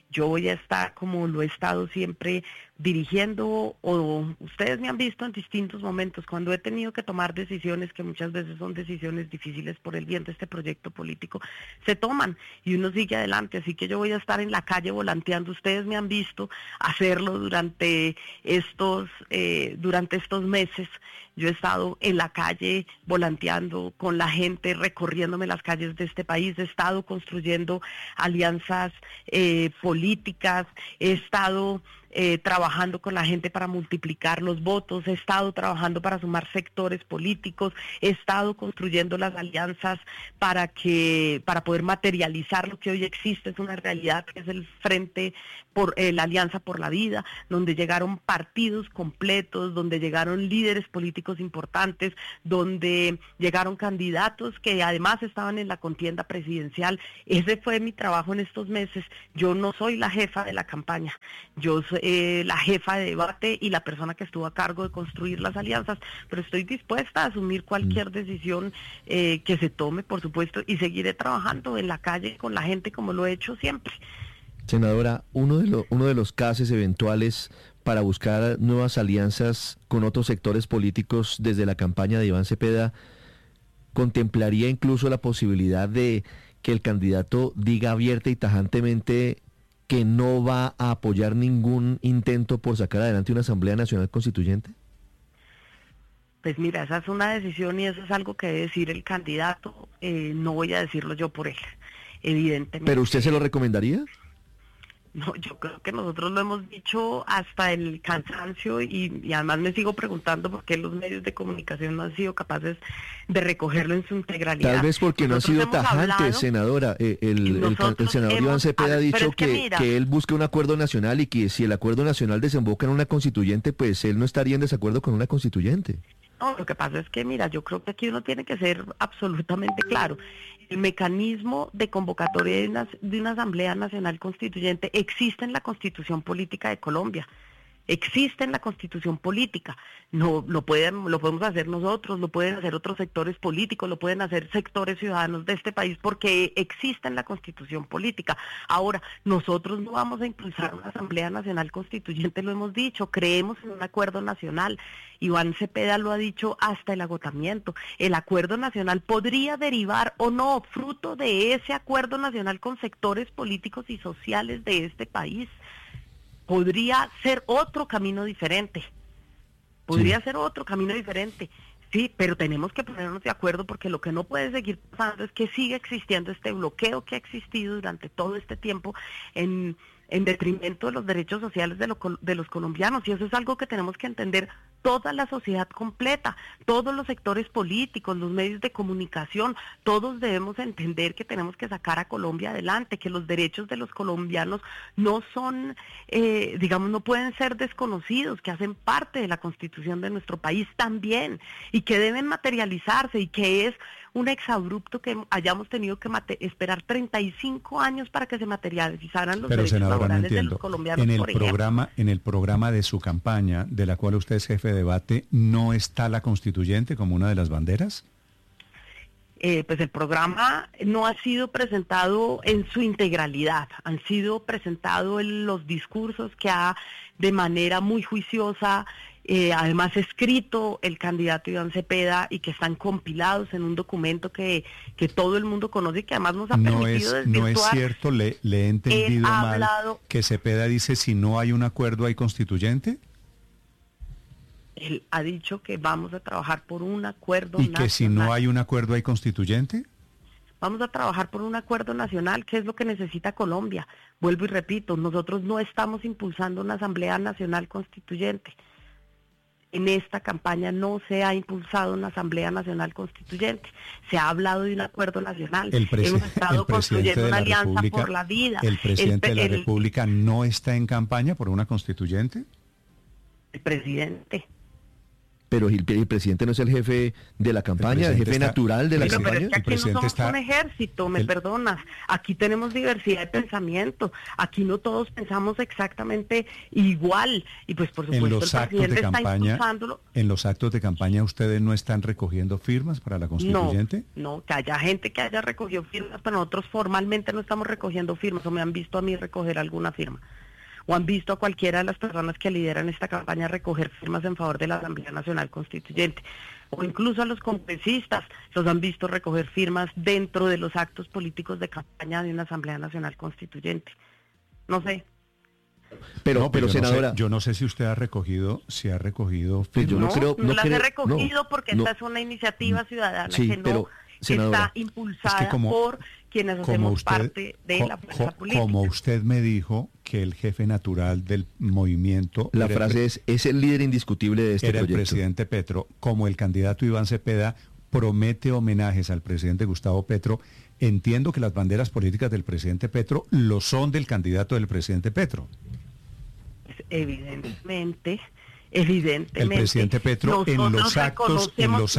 Yo voy a estar, como lo he estado siempre, dirigiendo, o ustedes me han visto en distintos momentos, cuando he tenido que tomar decisiones que muchas veces son decisiones difíciles por el bien de este proyecto político, se toman y uno sigue adelante. Así que yo voy a estar en la calle volanteando. Ustedes me han visto hacerlo durante estos meses. Yo he estado en la calle volanteando con la gente, recorriéndome las calles de este país, he estado construyendo alianzas políticas, he estado trabajando con la gente para multiplicar los votos, he estado trabajando para sumar sectores políticos, he estado construyendo las alianzas para poder materializar lo que hoy existe, es una realidad, que es el Frente por la Alianza por la Vida, donde llegaron partidos completos, donde llegaron líderes políticos importantes, donde llegaron candidatos que además estaban en la contienda presidencial. Ese fue mi trabajo en estos meses. Yo no soy la jefa de la campaña, yo soy la jefa de debate y la persona que estuvo a cargo de construir las alianzas, pero estoy dispuesta a asumir cualquier decisión que se tome, por supuesto, y seguiré trabajando en la calle con la gente como lo he hecho siempre. Senadora, uno de los casos eventuales para buscar nuevas alianzas con otros sectores políticos desde la campaña de Iván Cepeda contemplaría incluso la posibilidad de que el candidato diga abierta y tajantemente que no va a apoyar ningún intento por sacar adelante una Asamblea Nacional Constituyente? Pues mira, esa es una decisión y eso es algo que debe decir el candidato, no voy a decirlo yo por él, evidentemente. ¿Pero usted se lo recomendaría? No, yo creo que nosotros lo hemos dicho hasta el cansancio y además me sigo preguntando por qué los medios de comunicación no han sido capaces de recogerlo en su integralidad. Tal vez porque nosotros no han sido tajantes, senadora. El senador Iván Cepeda ha dicho que él busca un acuerdo nacional y que si el acuerdo nacional desemboca en una constituyente, pues él no estaría en desacuerdo con una constituyente. No, lo que pasa es que, mira, yo creo que aquí uno tiene que ser absolutamente claro. El mecanismo de convocatoria de una Asamblea Nacional Constituyente existe en la Constitución Política de Colombia. Existe en la Constitución Política. No lo podemos hacer nosotros, lo pueden hacer otros sectores políticos, lo pueden hacer sectores ciudadanos de este país porque existe en la Constitución Política. Ahora, nosotros no vamos a impulsar una Asamblea Nacional Constituyente, lo hemos dicho, creemos en un acuerdo nacional. Iván Cepeda lo ha dicho hasta el agotamiento. El acuerdo nacional podría derivar o no, fruto de ese acuerdo nacional con sectores políticos y sociales de este país. Podría ser otro camino diferente. Ser otro camino diferente. Sí, pero tenemos que ponernos de acuerdo porque lo que no puede seguir pasando es que sigue existiendo este bloqueo que ha existido durante todo este tiempo en detrimento de los derechos sociales de los colombianos, y eso es algo que tenemos que entender toda la sociedad completa, todos los sectores políticos, los medios de comunicación, todos debemos entender que tenemos que sacar a Colombia adelante, que los derechos de los colombianos no son, no pueden ser desconocidos, que hacen parte de la Constitución de nuestro país también, y que deben materializarse, y que es un exabrupto que hayamos tenido que esperar 35 años para que se materializaran los derechos laborales de los colombianos. En el programa de su campaña, de la cual usted es jefe de debate, ¿no está la constituyente como una de las banderas? Pues el programa no ha sido presentado en su integralidad, han sido presentados los discursos que ha de manera muy juiciosa además escrito el candidato Iván Cepeda y que están compilados en un documento que todo el mundo conoce y que además nos ha permitido desvirtuar. No es cierto, le he entendido mal que Cepeda dice si no hay un acuerdo hay constituyente. Él ha dicho que vamos a trabajar por un acuerdo nacional. ¿Y que si no hay un acuerdo hay constituyente? Vamos a trabajar por un acuerdo nacional, que es lo que necesita Colombia. Vuelvo y repito, nosotros no estamos impulsando una Asamblea Nacional Constituyente. En esta campaña no se ha impulsado una Asamblea Nacional Constituyente. Se ha hablado de un acuerdo nacional. Hemos estado construyendo una alianza por la vida. ¿El presidente de la República no está en campaña por una constituyente? El presidente. Pero el presidente no es el jefe de la campaña, el jefe natural de la campaña. Pero es que aquí no somos un ejército, me perdonas. Aquí tenemos diversidad de pensamiento. Aquí no todos pensamos exactamente igual. Y pues por supuesto el presidente está impulsándolo. ¿En los actos de campaña ustedes no están recogiendo firmas para la constituyente? No, que haya gente que haya recogido firmas, pero nosotros formalmente no estamos recogiendo firmas, o me han visto a mí recoger alguna firma. O han visto a cualquiera de las personas que lideran esta campaña recoger firmas en favor de la Asamblea Nacional Constituyente. O incluso a los congresistas los han visto recoger firmas dentro de los actos políticos de campaña de una Asamblea Nacional Constituyente. No sé. Pero senadora, yo no sé si usted ha recogido, firmas. Pues yo no las he recogido porque esta es una iniciativa ciudadana está impulsada por quienes hacemos parte de la fuerza política. Como usted me dijo que el jefe natural del movimiento... La frase es el líder indiscutible de este proyecto. Era el presidente Petro. Como el candidato Iván Cepeda promete homenajes al presidente Gustavo Petro, entiendo que las banderas políticas del presidente Petro lo son del candidato del presidente Petro. Evidentemente... El presidente Petro en los actos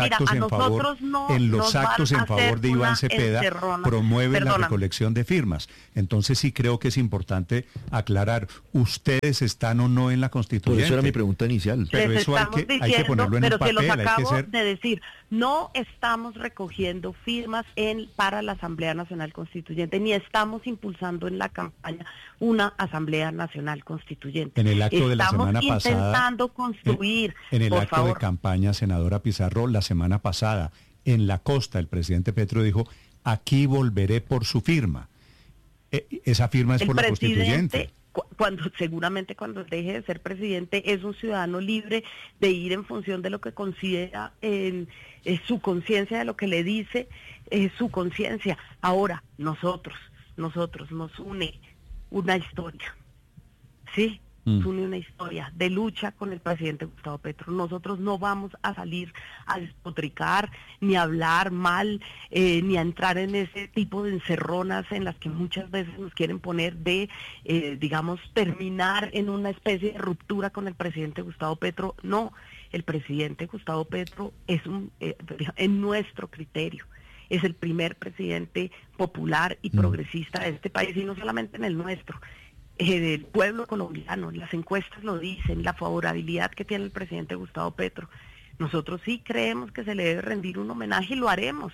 en favor de Iván Cepeda promueve la recolección de firmas. Entonces sí creo que es importante aclarar, ¿ustedes están o no en la constituyente? Por eso era mi pregunta inicial. Pero eso hay que ponerlo en el papel. Pero se los acabo de decir, no estamos recogiendo firmas para la Asamblea Nacional Constituyente, ni estamos impulsando en la campaña una Asamblea Nacional Constituyente. En el acto de la semana pasada, construir, en el acto de campaña, senadora Pizarro, la semana pasada, en la costa, el presidente Petro dijo, aquí volveré por su firma. Esa firma es por la constituyente. Seguramente cuando deje de ser presidente es un ciudadano libre de ir en función de lo que considera su conciencia, de lo que le dice su conciencia. Ahora, nosotros nos une una historia, ¿sí? Nos une una historia de lucha con el presidente Gustavo Petro. Nosotros no vamos a salir a despotricar, ni a hablar mal, ni a entrar en ese tipo de encerronas en las que muchas veces nos quieren poner de, terminar en una especie de ruptura con el presidente Gustavo Petro. No, el presidente Gustavo Petro es en nuestro criterio, es el primer presidente popular y progresista de este país, y no solamente en el nuestro. Del pueblo colombiano, las encuestas lo dicen, la favorabilidad que tiene el presidente Gustavo Petro. Nosotros sí creemos que se le debe rendir un homenaje y lo haremos.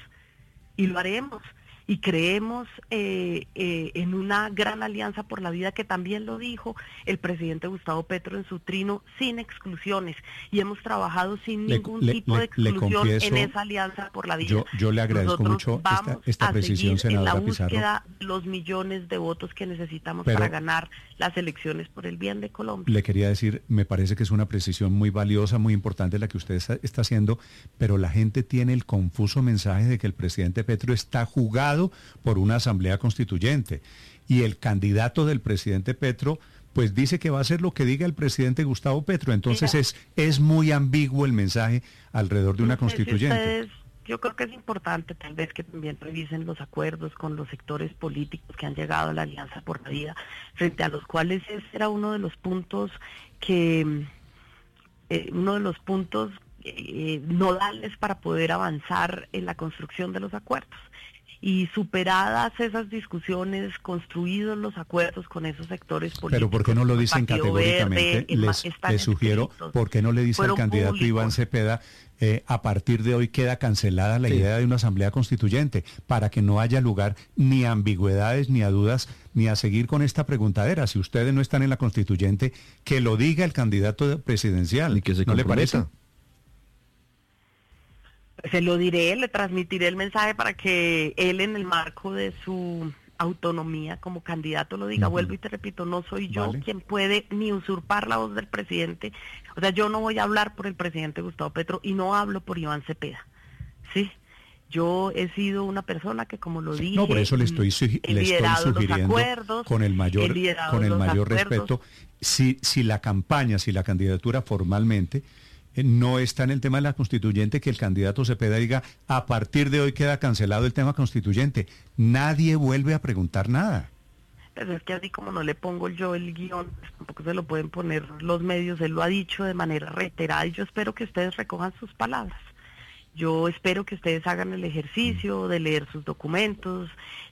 Y creemos en una gran alianza por la vida, que también lo dijo el presidente Gustavo Petro en su trino, sin exclusiones, y hemos trabajado sin ningún tipo de exclusión en esa alianza por la vida. Yo le agradezco mucho esta precisión, senadora Pizarro. En la búsqueda los millones de votos que necesitamos para ganar las elecciones por el bien de Colombia. Le quería decir, me parece que es una precisión muy valiosa, muy importante la que usted está haciendo, pero la gente tiene el confuso mensaje de que el presidente Petro está jugado por una asamblea constituyente, y el candidato del presidente Petro pues dice que va a hacer lo que diga el presidente Gustavo Petro. Entonces es muy ambiguo el mensaje alrededor de una constituyente. Yo creo que es importante tal vez que también revisen los acuerdos con los sectores políticos que han llegado a la Alianza por la Vida, frente a los cuales ese era uno de los puntos nodales para poder avanzar en la construcción de los acuerdos. Y superadas esas discusiones, construidos los acuerdos con esos sectores políticos. Pero ¿por qué no lo dicen categóricamente? Les sugiero, ¿por qué no le dice al candidato públicos. Iván Cepeda, a partir de hoy queda cancelada la idea de una asamblea constituyente, para que no haya lugar ni a ambigüedades, ni a dudas, ni a seguir con esta preguntadera? Si ustedes no están en la constituyente, que lo diga el candidato presidencial. Y que se ¿No le parece? Se lo diré, le transmitiré el mensaje para que él, en el marco de su autonomía como candidato, lo diga. Vuelvo y te repito, no soy yo quien puede ni usurpar la voz del presidente. O sea, yo no voy a hablar por el presidente Gustavo Petro y no hablo por Iván Cepeda, ¿sí? Yo he sido una persona que, como lo dije, no, por eso le estoy sugiriendo con el mayor respeto, si la candidatura formalmente no está en el tema de la constituyente, que el candidato Cepeda diga, a partir de hoy queda cancelado el tema constituyente. Nadie vuelve a preguntar nada. Pues es que así como no le pongo yo el guión, pues tampoco se lo pueden poner los medios. Él lo ha dicho de manera reiterada y yo espero que ustedes recojan sus palabras. Yo espero que ustedes hagan el ejercicio de leer sus documentos,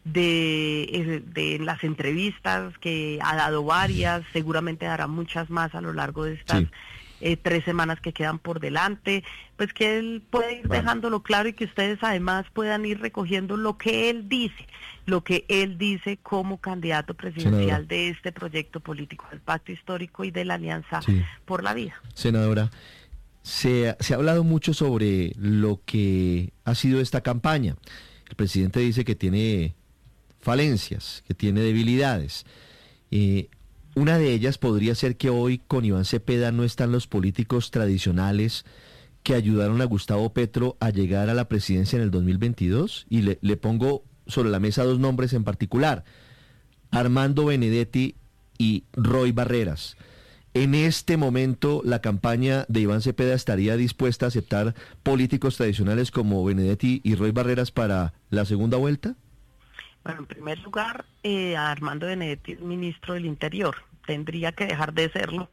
de las entrevistas que ha dado varias, seguramente dará muchas más a lo largo de estas 3 semanas que quedan por delante, pues que él puede ir dejándolo claro y que ustedes además puedan ir recogiendo lo que él dice como candidato presidencial de este proyecto político, del Pacto Histórico y de la Alianza por la Vida. Senadora, se ha hablado mucho sobre lo que ha sido esta campaña. El presidente dice que tiene falencias, que tiene debilidades. Una de ellas podría ser que hoy con Iván Cepeda no están los políticos tradicionales que ayudaron a Gustavo Petro a llegar a la presidencia en el 2022. Y le pongo sobre la mesa 2 nombres en particular: Armando Benedetti y Roy Barreras. En este momento, ¿la campaña de Iván Cepeda estaría dispuesta a aceptar políticos tradicionales como Benedetti y Roy Barreras para la segunda vuelta? Bueno, en primer lugar, Armando Benedetti es ministro del Interior, tendría que dejar de serlo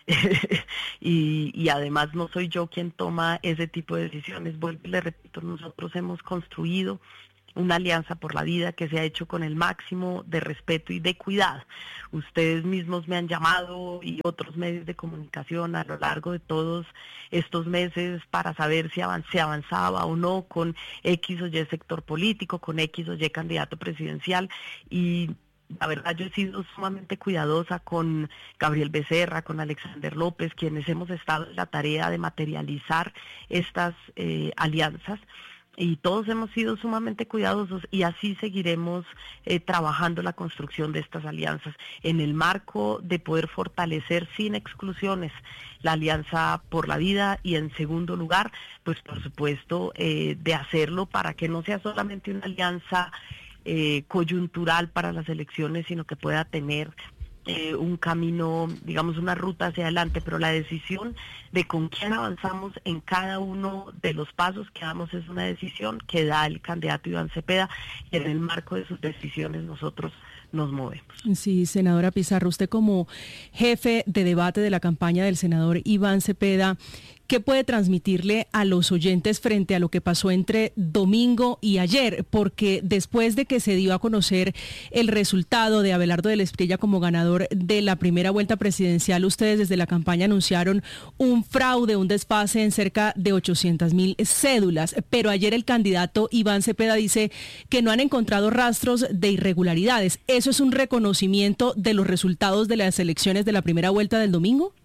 y además no soy yo quien toma ese tipo de decisiones. Vuelvo y le repito, nosotros hemos construido una alianza por la vida que se ha hecho con el máximo de respeto y de cuidado. Ustedes mismos me han llamado y otros medios de comunicación a lo largo de todos estos meses para saber si avanzaba o no con X o Y sector político, con X o Y candidato presidencial, y la verdad yo he sido sumamente cuidadosa con Gabriel Becerra, con Alexander López, quienes hemos estado en la tarea de materializar estas alianzas. Y todos hemos sido sumamente cuidadosos y así seguiremos trabajando la construcción de estas alianzas en el marco de poder fortalecer sin exclusiones la Alianza por la Vida y en segundo lugar, pues por supuesto de hacerlo para que no sea solamente una alianza coyuntural para las elecciones, sino que pueda tener un camino, digamos, una ruta hacia adelante, pero la decisión de con quién avanzamos en cada uno de los pasos que damos es una decisión que da el candidato Iván Cepeda, y en el marco de sus decisiones nosotros nos movemos. Sí, senadora Pizarro, usted como jefe de debate de la campaña del senador Iván Cepeda, ¿qué puede transmitirle a los oyentes frente a lo que pasó entre domingo y ayer? Porque después de que se dio a conocer el resultado de Abelardo del Espriella como ganador de la primera vuelta presidencial, ustedes desde la campaña anunciaron un fraude, un desfase en cerca de 800,000 cédulas. Pero ayer el candidato Iván Cepeda dice que no han encontrado rastros de irregularidades. ¿Eso es un reconocimiento de los resultados de las elecciones de la primera vuelta del domingo?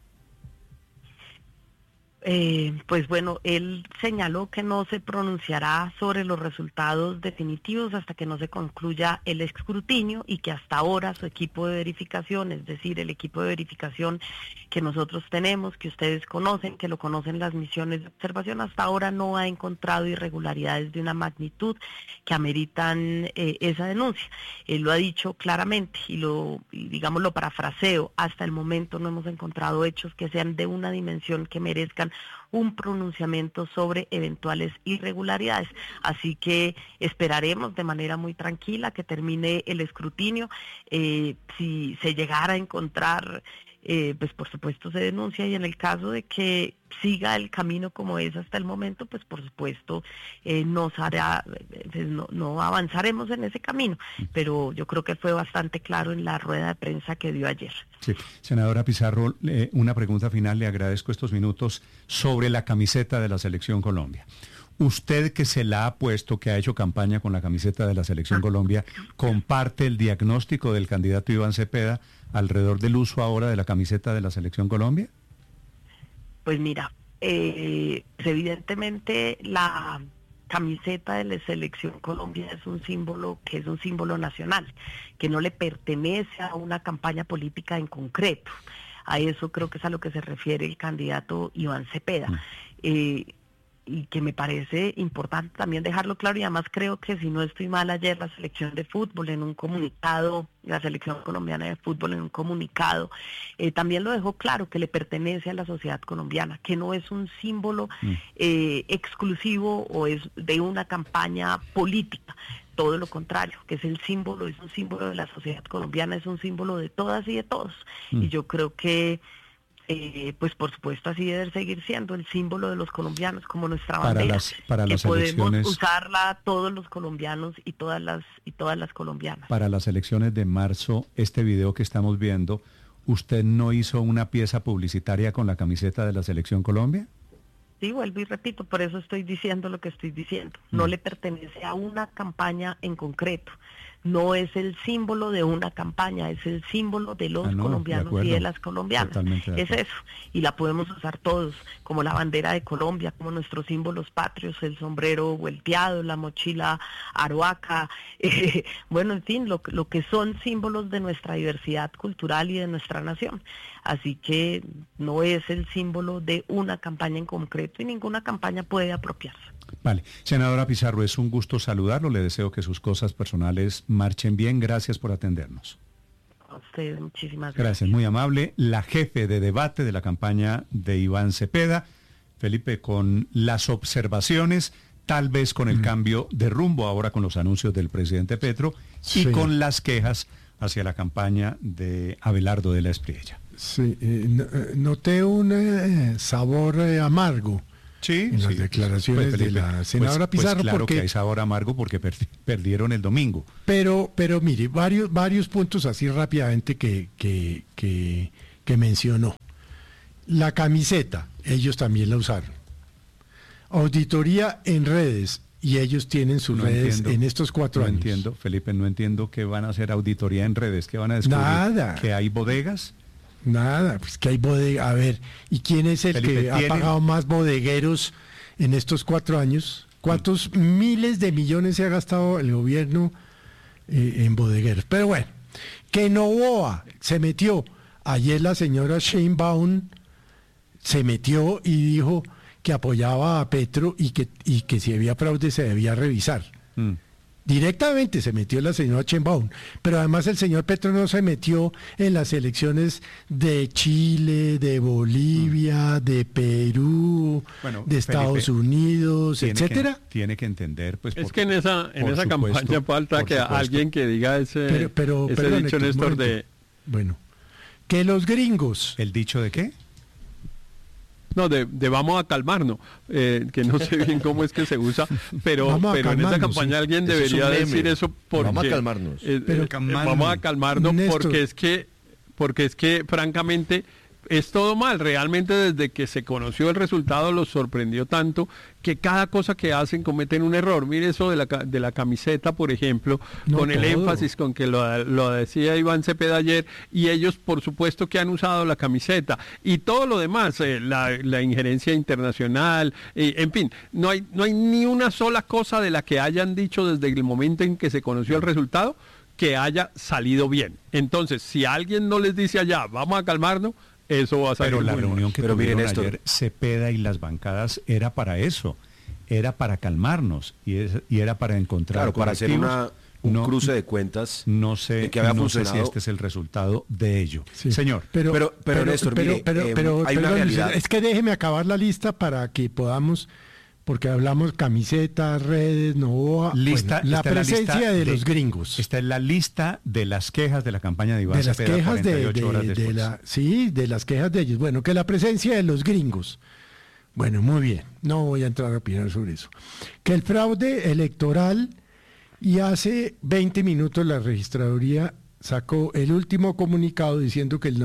Pues bueno, él señaló que no se pronunciará sobre los resultados definitivos hasta que no se concluya el escrutinio y que hasta ahora su equipo de verificación, es decir, el equipo de verificación que nosotros tenemos, que ustedes conocen, que lo conocen las misiones de observación, hasta ahora no ha encontrado irregularidades de una magnitud que ameritan esa denuncia. Él lo ha dicho claramente y digamos lo parafraseo, hasta el momento no hemos encontrado hechos que sean de una dimensión que merezcan un pronunciamiento sobre eventuales irregularidades. Así que esperaremos de manera muy tranquila que termine el escrutinio. Si se llegara a encontrar, pues por supuesto se denuncia, y en el caso de que siga el camino como es hasta el momento, pues por supuesto no avanzaremos en ese camino, pero yo creo que fue bastante claro en la rueda de prensa que dio ayer. Sí. Senadora Pizarro, una pregunta final, le agradezco estos minutos, sobre la camiseta de la Selección Colombia. Usted, que se la ha puesto, que ha hecho campaña con la camiseta de la Selección Colombia, ¿comparte el diagnóstico del candidato Iván Cepeda alrededor del uso ahora de la camiseta de la Selección Colombia? Pues mira, evidentemente la camiseta de la Selección Colombia es un símbolo nacional, que no le pertenece a una campaña política en concreto. A eso creo que es a lo que se refiere el candidato Iván Cepeda. Y que me parece importante también dejarlo claro, y además creo que, si no estoy mal, ayer la selección de fútbol en un comunicado, la selección colombiana de fútbol en un comunicado, también lo dejó claro, que le pertenece a la sociedad colombiana, que no es un símbolo exclusivo o es de una campaña política. todo lo contrario, que es el símbolo, es un símbolo de la sociedad colombiana, es un símbolo de todas y de todos. Y yo creo que pues por supuesto así debe seguir siendo el símbolo de los colombianos, como nuestra bandera, para que las podemos elecciones, usarla todos los colombianos y todas las colombianas. para las elecciones de marzo, este video que estamos viendo, ¿usted no hizo una pieza publicitaria con la camiseta de la Selección Colombia? Sí, vuelvo y repito, por eso estoy diciendo lo que estoy diciendo. No le pertenece a una campaña en concreto. No es el símbolo de una campaña, es el símbolo de los colombianos y de las colombianas. Es eso. Y la podemos usar todos, como la bandera de Colombia, como nuestros símbolos patrios, el sombrero volteado, la mochila aroaca, bueno, en fin, lo que son símbolos de nuestra diversidad cultural y de nuestra nación. Así que no es el símbolo de una campaña en concreto y ninguna campaña puede apropiarse. Vale. Senadora Pizarro, es un gusto saludarlo. Le deseo que sus cosas personales marchen bien. Gracias por atendernos. A usted, muchísimas gracias. Muy amable. La jefe de debate de la campaña de Iván Cepeda. Felipe, con las observaciones, tal vez con el cambio de rumbo ahora con los anuncios del presidente Petro y con las quejas hacia la campaña de Abelardo de la Espriella. Sí, noté un sabor amargo. Sí, en las declaraciones de la senadora Pizarro. Pues claro porque, que hay sabor amargo porque perdieron el domingo. Pero mire, varios puntos así rápidamente que mencionó. La camiseta, ellos también la usaron. Auditoría en redes, y ellos tienen sus redes en estos 4 años. No entiendo, Felipe, no entiendo que van a hacer auditoría en redes, que van a descubrir. Nada. Que hay bodegas. Nada, pues que hay bodega. A ver, ¿y quién es el Felipe, que ha pagado más bodegueros en estos 4 años? ¿Cuántos miles de millones se ha gastado el gobierno en bodegueros? Pero bueno, que Novoa se metió. Ayer la señora Sheinbaum se metió y dijo que apoyaba a Petro y que si había fraude se debía revisar. Directamente se metió la señora Sheinbaum, pero además el señor Petro no se metió en las elecciones de Chile, de Bolivia, de Perú, de Estados Unidos, etcétera. Tiene que entender, pues. Es que en esa campaña falta que alguien que diga ese dicho, Néstor, de. Bueno, que los gringos. ¿El dicho de qué? No, de vamos a calmarnos, que no sé bien cómo es que se usa, pero en esa campaña alguien debería decir eso porque vamos a calmarnos. Vamos a calmarnos, Néstor, porque es que francamente es todo mal. Realmente desde que se conoció el resultado los sorprendió tanto que cada cosa que hacen cometen un error. Mire eso de la camiseta, por ejemplo, con el énfasis con que lo decía Iván Cepeda ayer, y ellos por supuesto que han usado la camiseta y todo lo demás, la injerencia internacional, en fin, no hay ni una sola cosa de la que hayan dicho desde el momento en que se conoció el resultado que haya salido bien. Entonces, si alguien no les dice allá, vamos a calmarnos, eso va a salir. Pero la reunión que tuvieron ayer Cepeda y las bancadas era para eso, era para calmarnos y era para encontrar. Claro, para hacer un cruce de cuentas. No sé, que había no funcionado. Sé si este es el resultado de ello. Sí. Señor. Pero Néstor, hay una realidad. Es que déjeme acabar la lista para que podamos. Porque hablamos camisetas, redes, Novoa, la presencia de los gringos. Está en la lista de las quejas de la campaña de Iván Cepeda. De las quejas de las quejas de ellos. Bueno, que la presencia de los gringos. Bueno, muy bien. No voy a entrar a opinar sobre eso. Que el fraude electoral, y hace 20 minutos la registraduría sacó el último comunicado diciendo que el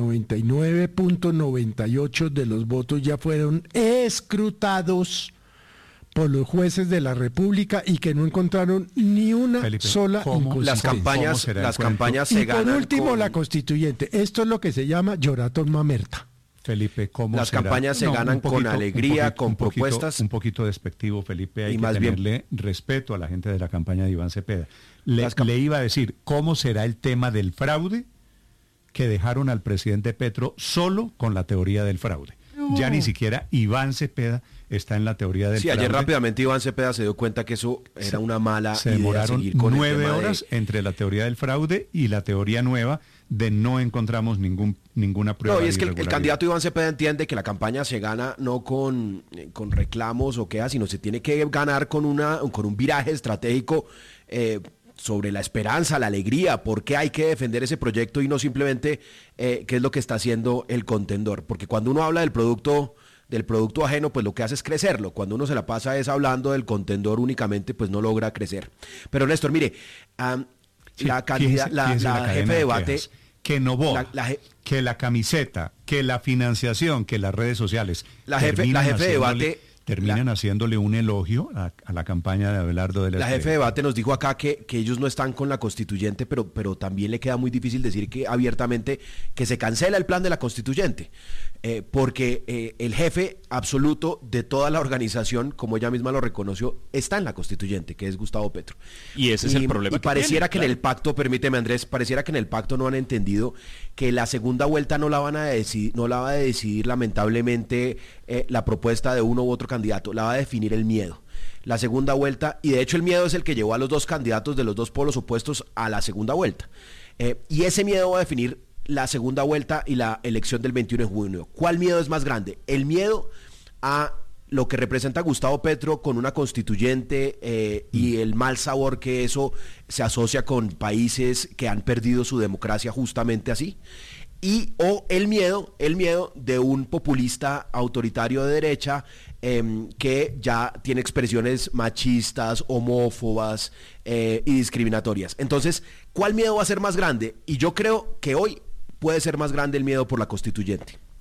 99.98% de los votos ya fueron escrutados por los jueces de la República y que no encontraron ni una sola inconsistencia. Las campañas se ganan. Y por último, la constituyente. Esto es lo que se llama lloratón mamerta. Felipe, ¿cómo las campañas se ganan con alegría, con propuestas? Un poquito despectivo, Felipe. Hay que tenerle respeto a la gente de la campaña de Iván Cepeda. Le iba a decir, ¿cómo será el tema del fraude que dejaron al presidente Petro solo con la teoría del fraude? Ya ni siquiera Iván Cepeda está en la teoría del fraude. Sí, ayer rápidamente Iván Cepeda se dio cuenta que eso era una mala se demoraron idea. 9 horas entre la teoría del fraude y la teoría nueva de no encontramos ninguna prueba. No, y es que el candidato Iván Cepeda entiende que la campaña se gana no con reclamos o qué, sino se tiene que ganar con un viraje estratégico sobre la esperanza, la alegría, por qué hay que defender ese proyecto y no simplemente qué es lo que está haciendo el contendor. Porque cuando uno habla del producto ajeno, pues lo que hace es crecerlo. Cuando uno se la pasa es hablando del contendor únicamente, pues no logra crecer. Pero Néstor, mire, la jefe de debate... Que Novoa, que la camiseta, que la financiación, que las redes sociales. La jefe de debate... Terminan haciéndole un elogio a la campaña de Abelardo de la jefe de debate nos dijo acá que ellos no están con la constituyente, pero también le queda muy difícil decir que abiertamente que se cancela el plan de la constituyente, porque el jefe absoluto de toda la organización, como ella misma lo reconoció, está en la constituyente, que es Gustavo Petro. Y ese es el problema. Y pareciera que en el pacto, permíteme Andrés, pareciera que en el pacto no han entendido que la segunda vuelta no la va a decidir lamentablemente la propuesta de uno u otro candidato, la va a definir el miedo. La segunda vuelta, y de hecho el miedo es el que llevó a los dos candidatos de los dos polos opuestos a la segunda vuelta. Y ese miedo va a definir la segunda vuelta y la elección del 21 de junio. ¿Cuál miedo es más grande? El miedo a lo que representa Gustavo Petro con una constituyente y el mal sabor que eso se asocia con países que han perdido su democracia justamente así. O el miedo de un populista autoritario de derecha que ya tiene expresiones machistas, homófobas y discriminatorias. Entonces, ¿cuál miedo va a ser más grande? Y yo creo que hoy puede ser más grande el miedo por la constituyente.